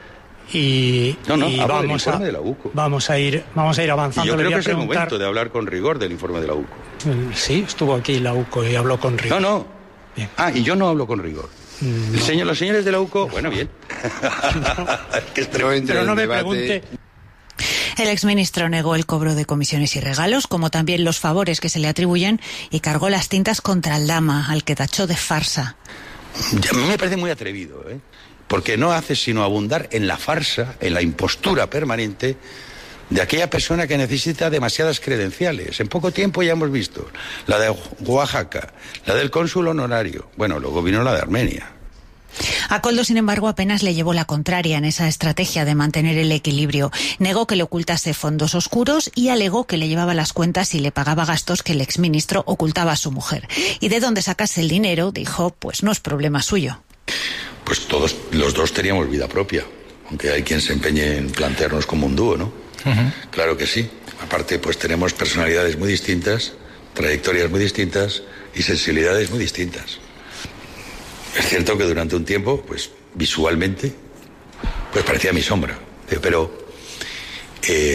Y, no, no, y hablo del vamos, informe a, de la U C O. vamos a ir vamos a ir avanzando. Y yo Le creo voy que a es el preguntar... momento de hablar con rigor del informe de la U C O. Sí, estuvo aquí la U C O y habló con rigor. No, no. Bien. Ah, y yo no hablo con rigor. No. El señor, los señores de la U C O, bueno, bien. Es que es tremendo. Pero no me pregunte... El exministro negó el cobro de comisiones y regalos, como también los favores que se le atribuyen, y cargó las tintas contra Aldama, al que tachó de farsa. A mí me parece muy atrevido, ¿eh? Porque no hace sino abundar en la farsa, en la impostura permanente de aquella persona que necesita demasiadas credenciales. En poco tiempo ya hemos visto la de Oaxaca, la del cónsul honorario, bueno, luego vino la de Armenia. A Koldo, sin embargo, apenas le llevó la contraria en esa estrategia de mantener el equilibrio. Negó que le ocultase fondos oscuros y alegó que le llevaba las cuentas y le pagaba gastos que el exministro ocultaba a su mujer. Y de dónde sacase el dinero, dijo, pues no es problema suyo. Pues todos los dos teníamos vida propia, aunque hay quien se empeñe en plantearnos como un dúo, ¿no? Uh-huh. Claro que sí. Aparte, pues tenemos personalidades muy distintas, trayectorias muy distintas y sensibilidades muy distintas. Es cierto que durante un tiempo, pues visualmente, pues parecía mi sombra, pero eh,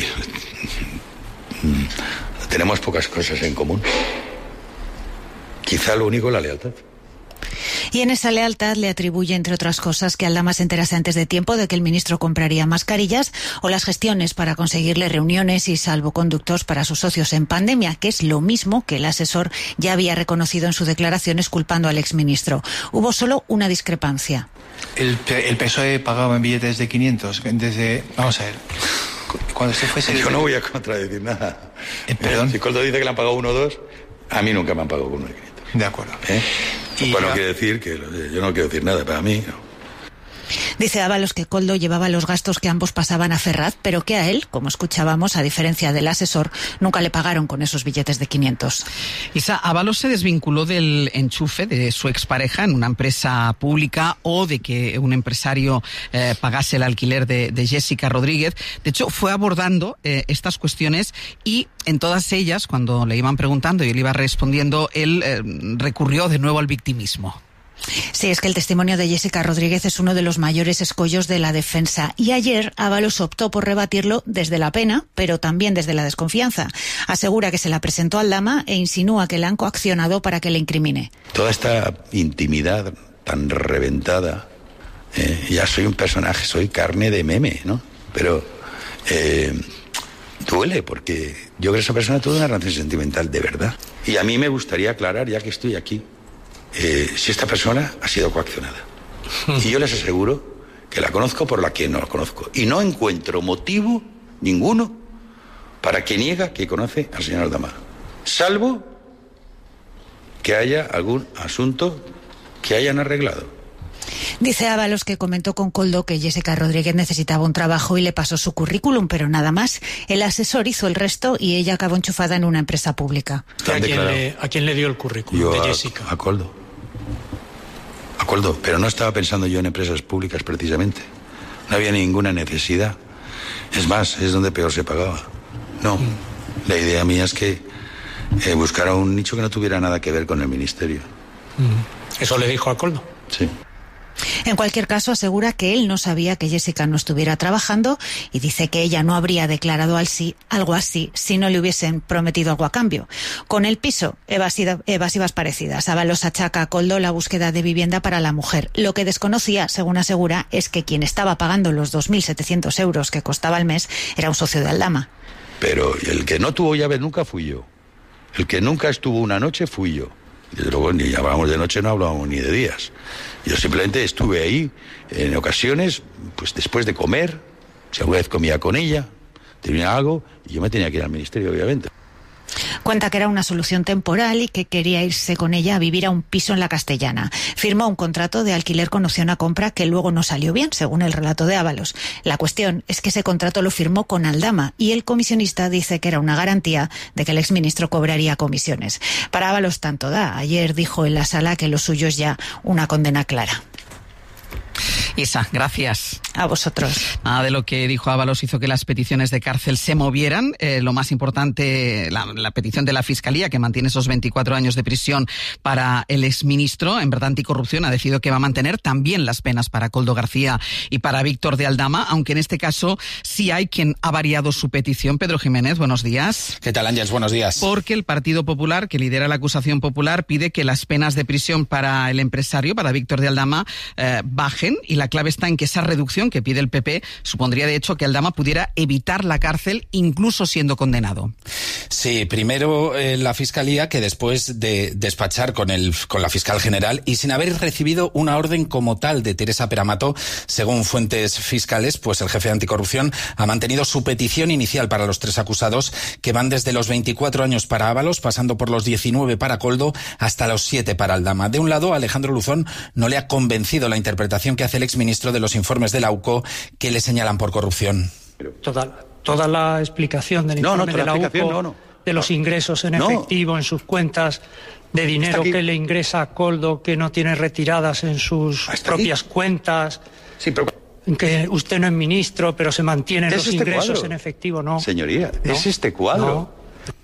tenemos pocas cosas en común. Quizá lo único, la lealtad. Y en esa lealtad le atribuye, entre otras cosas, que Aldama se enterase antes de tiempo de que el ministro compraría mascarillas, o las gestiones para conseguirle reuniones y salvoconductos para sus socios en pandemia, que es lo mismo que el asesor ya había reconocido en sus declaraciones culpando al exministro. Hubo solo una discrepancia. El, el P S O E pagaba en billetes de quinientos desde... Vamos a ver... Cuando usted fuese... Yo no voy a contradecir nada. Eh, ¿Perdón? Si Koldo dice que le han pagado uno o dos, a mí nunca me han pagado uno de quinientos. De acuerdo. ¿Eh? Y bueno, no quiere decir que yo no quiero decir nada para mí, ¿no? Dice Ábalos que Koldo llevaba los gastos que ambos pasaban a Ferraz, pero que a él, como escuchábamos, a diferencia del asesor, nunca le pagaron con esos billetes de quinientos. Isa, Ábalos se desvinculó del enchufe de su expareja en una empresa pública o de que un empresario eh, pagase el alquiler de, de Jessica Rodríguez. De hecho, fue abordando eh, estas cuestiones y en todas ellas, cuando le iban preguntando y él iba respondiendo, él eh, recurrió de nuevo al victimismo. Sí, es que el testimonio de Jessica Rodríguez es uno de los mayores escollos de la defensa. Y ayer Ábalos optó por rebatirlo desde la pena, pero también desde la desconfianza. Asegura que se la presentó a Aldama e insinúa que la han coaccionado para que le incrimine. Toda esta intimidad tan reventada, eh, ya soy un personaje, soy carne de meme, ¿no? Pero eh, duele porque yo creo que esa persona tuvo una relación sentimental de verdad. Y a mí me gustaría aclarar, ya que estoy aquí, Eh, si esta persona ha sido coaccionada. Y yo les aseguro que la conozco por la que no la conozco. Y no encuentro motivo ninguno para que niega que conoce al señor Aldama. Salvo que haya algún asunto que hayan arreglado. Dice Ábalos que comentó con Koldo que Jessica Rodríguez necesitaba un trabajo y le pasó su currículum, pero nada más. El asesor hizo el resto y ella acabó enchufada en una empresa pública. ¿A quién, le, ¿A quién le dio el currículum yo de a, Jessica? A Koldo. A Koldo, pero no estaba pensando yo en empresas públicas precisamente. No había ninguna necesidad. Es más, es donde peor se pagaba. No, mm. La idea mía es que eh, buscara un nicho que no tuviera nada que ver con el ministerio. Mm. ¿Eso le dijo a Koldo? Sí. En cualquier caso, asegura que él no sabía que Jessica no estuviera trabajando y dice que ella no habría declarado al sí, algo así si no le hubiesen prometido algo a cambio. Con el piso, evasiva, evasivas parecidas. Ábalos achaca a Koldo la búsqueda de vivienda para la mujer. Lo que desconocía, según asegura, es que quien estaba pagando los dos mil setecientos euros que costaba al mes era un socio de Aldama. Pero el que no tuvo llave nunca fui yo. El que nunca estuvo una noche fui yo. Y luego ni hablábamos de noche, no hablábamos ni de días. Yo simplemente estuve ahí en ocasiones, pues después de comer, si alguna vez comía con ella, tenía algo, y yo me tenía que ir al ministerio, obviamente. Cuenta que era una solución temporal y que quería irse con ella a vivir a un piso en la Castellana. Firmó un contrato de alquiler con opción a compra que luego no salió bien, según el relato de Ábalos. La cuestión es que ese contrato lo firmó con Aldama y el comisionista dice que era una garantía de que el exministro cobraría comisiones. Para Ábalos tanto da. Ayer dijo en la sala que lo suyo es ya una condena clara. Isa, gracias. A vosotros. Nada de lo que dijo Ábalos hizo que las peticiones de cárcel se movieran. Eh, lo más importante, la, la petición de la Fiscalía, que mantiene esos veinticuatro años de prisión para el exministro, en verdad anticorrupción, ha decidido que va a mantener también las penas para Koldo García y para Víctor de Aldama, aunque en este caso sí hay quien ha variado su petición. Pedro Jiménez, buenos días. ¿Qué tal, Ángeles? Buenos días. Porque el Partido Popular, que lidera la acusación popular, pide que las penas de prisión para el empresario, para Víctor de Aldama, eh, bajen, y la clave está en que esa reducción que pide el P P supondría de hecho que Aldama pudiera evitar la cárcel incluso siendo condenado. Sí, primero eh, la Fiscalía, que después de despachar con, el, con la fiscal general y sin haber recibido una orden como tal de Teresa Peramato, según fuentes fiscales, pues el jefe de anticorrupción ha mantenido su petición inicial para los tres acusados, que van desde los veinticuatro años para Ábalos, pasando por los diecinueve para Koldo, hasta los siete para Aldama. De un lado, Alejandro Luzón no le ha convencido la interpretación que hace el exministro de los informes de la U C O que le señalan por corrupción. Toda, toda la explicación del informe no, no, de la U C O, no, no. de los ingresos en no. efectivo en sus cuentas, de dinero que le ingresa a Koldo que no tiene retiradas en sus ¿Hasta propias aquí? cuentas, sí, pero... que usted no es ministro, pero se mantienen los este ingresos cuadro? en efectivo, ¿no? Señoría, ¿no? es este cuadro. No.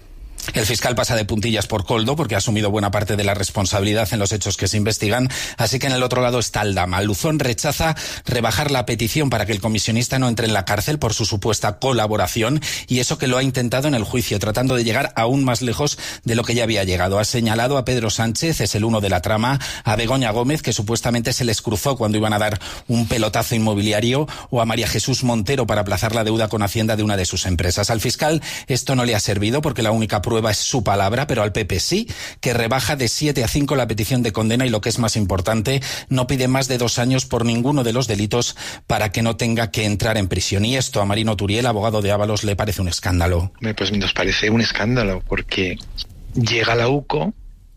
El fiscal pasa de puntillas por Koldo porque ha asumido buena parte de la responsabilidad en los hechos que se investigan, así que en el otro lado está Aldama. Luzón rechaza rebajar la petición para que el comisionista no entre en la cárcel por su supuesta colaboración, y eso que lo ha intentado en el juicio, tratando de llegar aún más lejos de lo que ya había llegado. Ha señalado a Pedro Sánchez, es el uno de la trama, a Begoña Gómez, que supuestamente se les cruzó cuando iban a dar un pelotazo inmobiliario, o a María Jesús Montero para aplazar la deuda con Hacienda de una de sus empresas. Al fiscal esto no le ha servido porque la única prueba es su palabra, pero al P P sí, que rebaja de siete a cinco la petición de condena y, lo que es más importante, no pide más de dos años por ninguno de los delitos para que no tenga que entrar en prisión. Y esto a Marino Turiel, abogado de Ábalos, le parece un escándalo. Pues nos parece un escándalo porque llega la U C O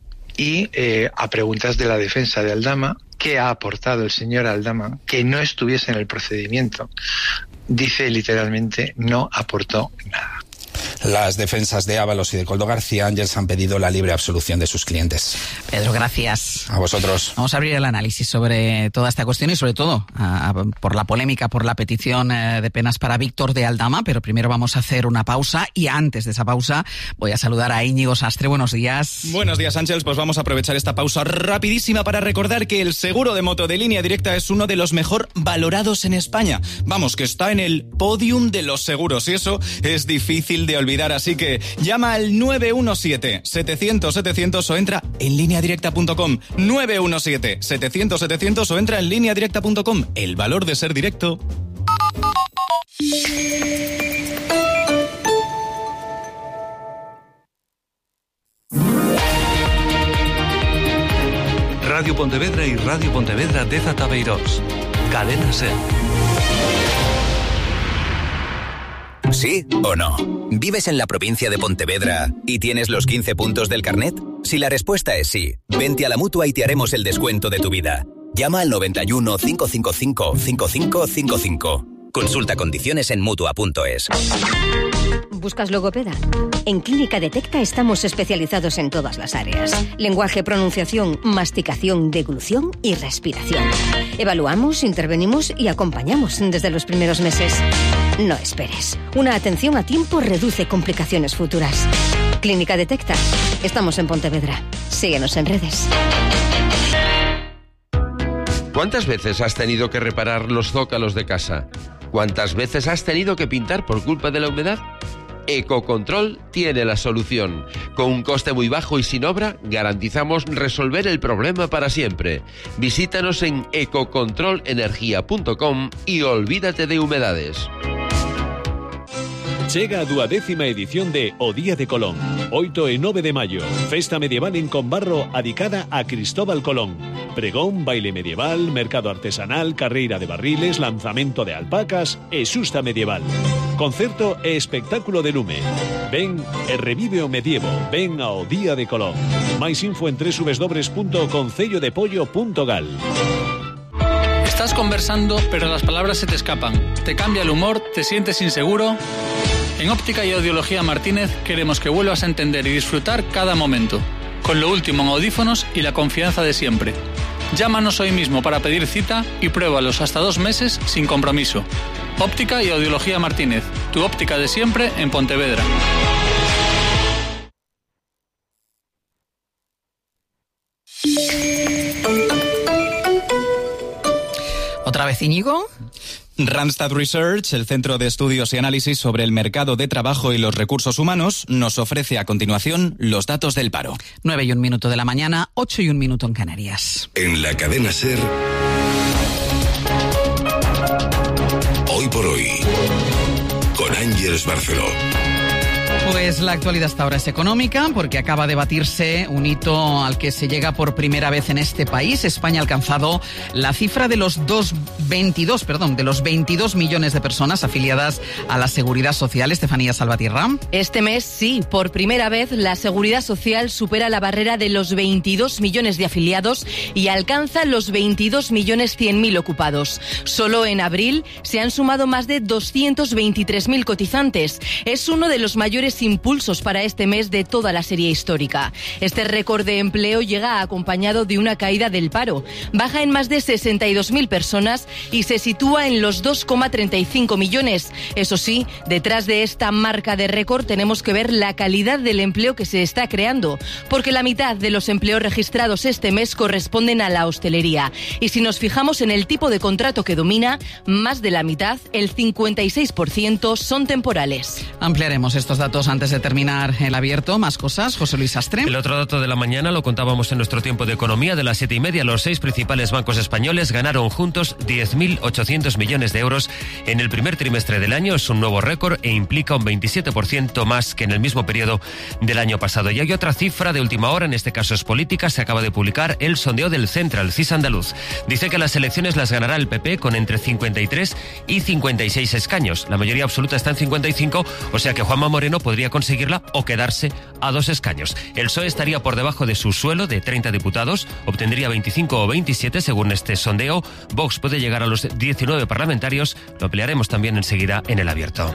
y eh, a preguntas de la defensa de Aldama, ¿qué ha aportado el señor Aldama que no estuviese en el procedimiento? Dice literalmente, no aportó nada. Las defensas de Ábalos y de Koldo García Ángels han pedido la libre absolución de sus clientes. Pedro, gracias. A vosotros. Vamos a abrir el análisis sobre toda esta cuestión y sobre todo a, a, por la polémica, por la petición eh, de penas para Víctor de Aldama, pero primero vamos a hacer una pausa, y antes de esa pausa voy a saludar a Íñigo Sastre. Buenos días. Buenos días, Ángels. Pues vamos a aprovechar esta pausa rapidísima para recordar que el seguro de moto de Línea Directa es uno de los mejor valorados en España. Vamos, que está en el podium de los seguros, y eso es difícil de olvidar, así que llama al nueve uno siete, setecientos, setecientos o entra en línea directa punto com. nueve uno siete, setecientos, setecientos o entra en línea directa punto com. El valor de ser directo. Radio Pontevedra y Radio Pontevedra de Zatabeirós. Cadena SER. ¿Sí o no? ¿Vives en la provincia de Pontevedra y tienes los quince puntos del carnet? Si la respuesta es sí, vente a la Mutua y te haremos el descuento de tu vida. Llama al noventa y uno, cinco cinco cinco, cinco cinco cinco cinco. Consulta condiciones en mutua punto es. ¿Buscas logopeda? En Clínica Detecta estamos especializados en todas las áreas. Lenguaje, pronunciación, masticación, deglución y respiración. Evaluamos, intervenimos y acompañamos desde los primeros meses. No esperes. Una atención a tiempo reduce complicaciones futuras. Clínica Detecta. Estamos en Pontevedra. Síguenos en redes. ¿Cuántas veces has tenido que reparar los zócalos de casa? ¿Cuántas veces has tenido que pintar por culpa de la humedad? Ecocontrol tiene la solución. Con un coste muy bajo y sin obra, garantizamos resolver el problema para siempre. Visítanos en ecocontrol energía punto com y olvídate de humedades. Chega a duodécima edición de O Día de Colón, oito e nove de maio, festa medieval en Conbarro adicada a Cristóbal Colón. Pregón, baile medieval, mercado artesanal, carreira de barriles, lanzamento de alpacas e xusta medieval. Concerto e espectáculo de lume. Ven e revive o medievo, ven ao Día de Colón. Máis info en doble u doble u doble u punto concello de pollo punto gal. Estás conversando, pero las palabras se te escapan. Te cambia el humor, te sientes inseguro. En Óptica y Audiología Martínez queremos que vuelvas a entender y disfrutar cada momento, con lo último en audífonos y la confianza de siempre. Llámanos hoy mismo para pedir cita y pruébalos hasta dos meses sin compromiso. Óptica y Audiología Martínez, tu óptica de siempre en Pontevedra. ¿Otra vez, Íñigo? Randstad Research, el Centro de Estudios y Análisis sobre el Mercado de Trabajo y los Recursos Humanos, nos ofrece a continuación los datos del paro. Nueve y un minuto de la mañana, ocho y un minuto en Canarias. En la cadena SER, Hoy por Hoy, con Ángeles Barceló. Pues la actualidad hasta ahora es económica, porque acaba de batirse un hito al que se llega por primera vez en este país. España ha alcanzado la cifra de los dos, veintidós, perdón, de los veintidós millones de personas afiliadas a la Seguridad Social. Estefanía Salvatierra. Este mes, sí, por primera vez la Seguridad Social supera la barrera de los veintidós millones de afiliados y alcanza los veintidós millones cien mil ocupados. Solo en abril se han sumado más de doscientos veintitrés mil cotizantes. Es uno de los mayores impulsos para este mes de toda la serie histórica. Este récord de empleo llega acompañado de una caída del paro. Baja en más de sesenta y dos mil personas y se sitúa en los dos coma treinta y cinco millones. Eso sí, detrás de esta marca de récord tenemos que ver la calidad del empleo que se está creando, porque la mitad de los empleos registrados este mes corresponden a la hostelería. Y si nos fijamos en el tipo de contrato que domina, más de la mitad, el cincuenta y seis por ciento, son temporales. Ampliaremos estos datos antes de terminar el abierto. Más cosas, José Luis Astre. El otro dato de la mañana lo contábamos en nuestro tiempo de economía. De las siete y media, los seis principales bancos españoles ganaron juntos diez mil ochocientos millones de euros en el primer trimestre del año. Es un nuevo récord e implica un veintisiete por ciento más que en el mismo periodo del año pasado. Y hay otra cifra de última hora, en este caso es política. Se acaba de publicar el sondeo del Central, C I S andaluz. Dice que las elecciones las ganará el P P con entre cincuenta y tres y cincuenta y seis escaños. La mayoría absoluta está en cincuenta y cinco, o sea que Juanma Moreno podría conseguirla o quedarse a dos escaños. El P S O E estaría por debajo de su suelo de treinta diputados, obtendría veinticinco o veintisiete según este sondeo. Vox puede llegar a los diecinueve parlamentarios, lo ampliaremos también enseguida en el abierto.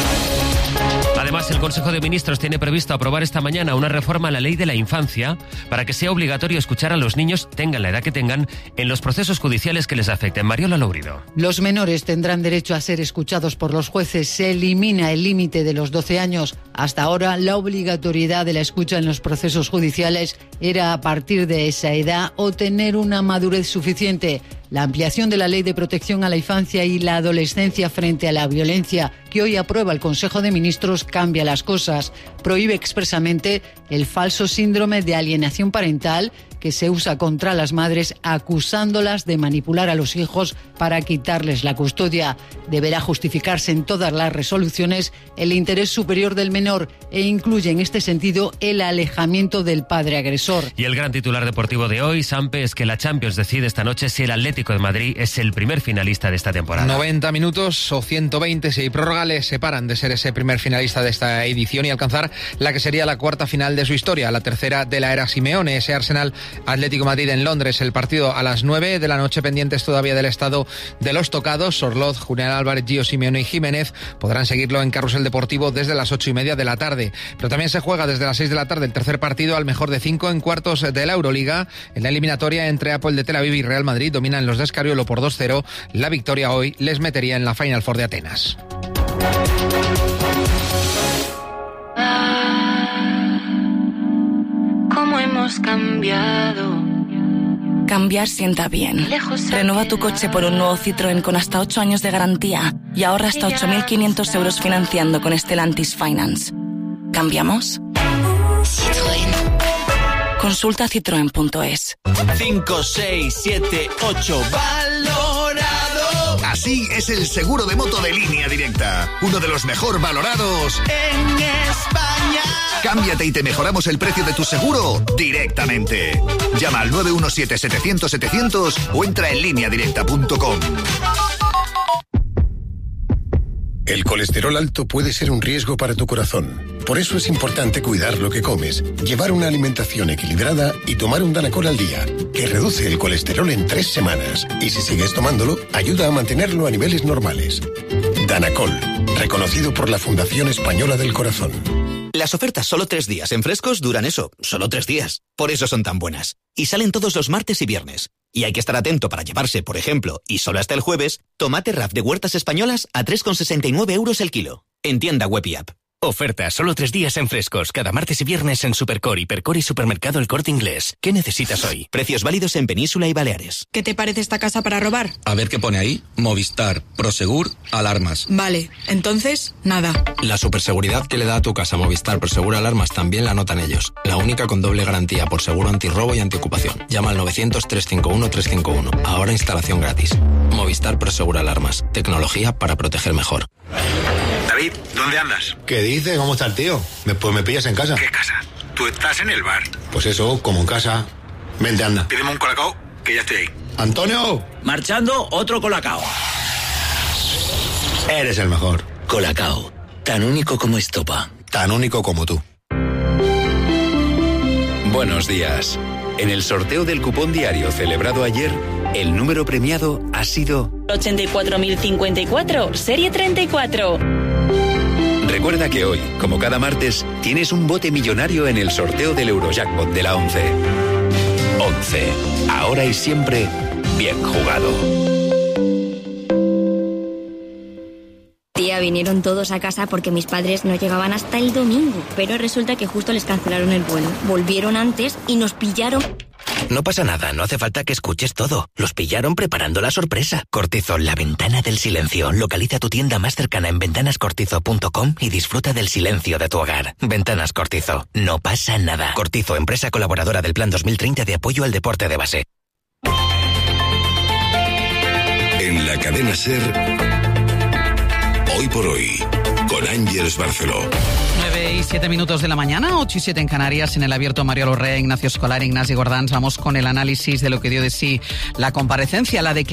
Además, el Consejo de Ministros tiene previsto aprobar esta mañana una reforma a la ley de la infancia para que sea obligatorio escuchar a los niños, tengan la edad que tengan, en los procesos judiciales que les afecten. Mariola Lourido. Los menores tendrán derecho a ser escuchados por los jueces. Se elimina el límite de los doce años. Hasta ahora, la obligatoriedad de la escucha en los procesos judiciales era a partir de esa edad o tener una madurez suficiente. La ampliación de la Ley de Protección a la Infancia y la Adolescencia frente a la violencia que hoy aprueba el Consejo de Ministros cambia las cosas. Prohíbe expresamente el falso síndrome de alienación parental que se usa contra las madres acusándolas de manipular a los hijos para quitarles la custodia. Deberá justificarse en todas las resoluciones el interés superior del menor e incluye en este sentido el alejamiento del padre agresor. Y el gran titular deportivo de hoy, Sampe, es que la Champions decide esta noche si el Atlético de Madrid es el primer finalista de esta temporada. noventa minutos o ciento veinte si hay prórroga le separan de ser ese primer finalista de esta edición y alcanzar la que sería la cuarta final de su historia, la tercera de la era Simeone. Ese Arsenal Atlético Madrid en Londres, el partido a las nueve de la noche, pendientes todavía del estado de los tocados. Sorloz, Julián Álvarez, Gio Simeone y Jiménez podrán seguirlo en Carrusel Deportivo desde las ocho y media de la tarde. Pero también se juega desde las seis de la tarde el tercer partido al mejor de cinco en cuartos de la Euroliga. En la eliminatoria entre Apple de Tel Aviv y Real Madrid dominan los de Escariolo por dos cero. La victoria hoy les metería en la Final Four de Atenas. ¿Cómo hemos cambiado? Cambiar sienta bien. Renueva tu coche por un nuevo Citroën con hasta ocho años de garantía y ahorra hasta ocho mil quinientos euros financiando con Stellantis Finance. ¿Cambiamos? Citroën. Consulta citroen punto es. cinco, seis, siete, ocho. ¡Valorado! Así es el seguro de moto de Línea Directa. Uno de los mejor valorados en España. Cámbiate y te mejoramos el precio de tu seguro directamente. Llama al nueve uno siete, setecientos, setecientos o entra en línea directa punto com. El colesterol alto puede ser un riesgo para tu corazón. Por eso es importante cuidar lo que comes, llevar una alimentación equilibrada y tomar un Danacol al día, que reduce el colesterol en tres semanas. Y si sigues tomándolo, ayuda a mantenerlo a niveles normales. Danacol, reconocido por la Fundación Española del Corazón. Las ofertas solo tres días en Frescos duran eso, solo tres días. Por eso son tan buenas. Y salen todos los martes y viernes. Y hay que estar atento para llevarse, por ejemplo, y solo hasta el jueves, tomate R A F de Huertas Españolas a tres con sesenta y nueve euros el kilo. En tienda web y app. Oferta solo tres días en Frescos, cada martes y viernes en Supercor, Hipercor y Supermercado El Corte Inglés. ¿Qué necesitas hoy? Precios válidos en Península y Baleares. ¿Qué te parece esta casa para robar? A ver qué pone ahí. Movistar, Prosegur, alarmas. Vale, entonces, nada. La superseguridad que le da a tu casa Movistar Prosegur Alarmas también la notan ellos. La única con doble garantía por seguro antirrobo y antiocupación. Llama al novecientos, trescientos cincuenta y uno, trescientos cincuenta y uno. Ahora instalación gratis. Movistar Prosegur Alarmas. Tecnología para proteger mejor. David, ¿dónde andas? ¿Qué dice? ¿Cómo está el tío? Me, pues me pillas en casa. ¿Qué casa? Tú estás en el bar. Pues eso, como en casa. Vente, anda. Pídeme un colacao, que ya estoy ahí. ¡Antonio! Marchando, otro colacao. Eres el mejor. Colacao, tan único como estopa. Tan único como tú. Buenos días. En el sorteo del cupón diario celebrado ayer, el número premiado ha sido ochenta y cuatro mil cincuenta y cuatro, serie treinta y cuatro. Recuerda que hoy, como cada martes, tienes un bote millonario en el sorteo del Eurojackpot de la once. once. Ahora y siempre, bien jugado. Tía, vinieron todos a casa porque mis padres no llegaban hasta el domingo, pero resulta que justo les cancelaron el vuelo. Volvieron antes y nos pillaron. No pasa nada, no hace falta que escuches todo. Los pillaron preparando la sorpresa. Cortizo, la ventana del silencio. Localiza tu tienda más cercana en ventanas cortizo punto com y disfruta del silencio de tu hogar. Ventanas Cortizo, no pasa nada. Cortizo, empresa colaboradora del Plan dos mil treinta de apoyo al deporte de base. En la cadena SER, Hoy por Hoy, con Ángeles Barceló. nueve y siete minutos de la mañana, ocho y siete en Canarias, en el abierto Mario Lorrea, Ignacio Escolar, Ignasi Gordans. Vamos con el análisis de lo que dio de sí la comparecencia, la declaración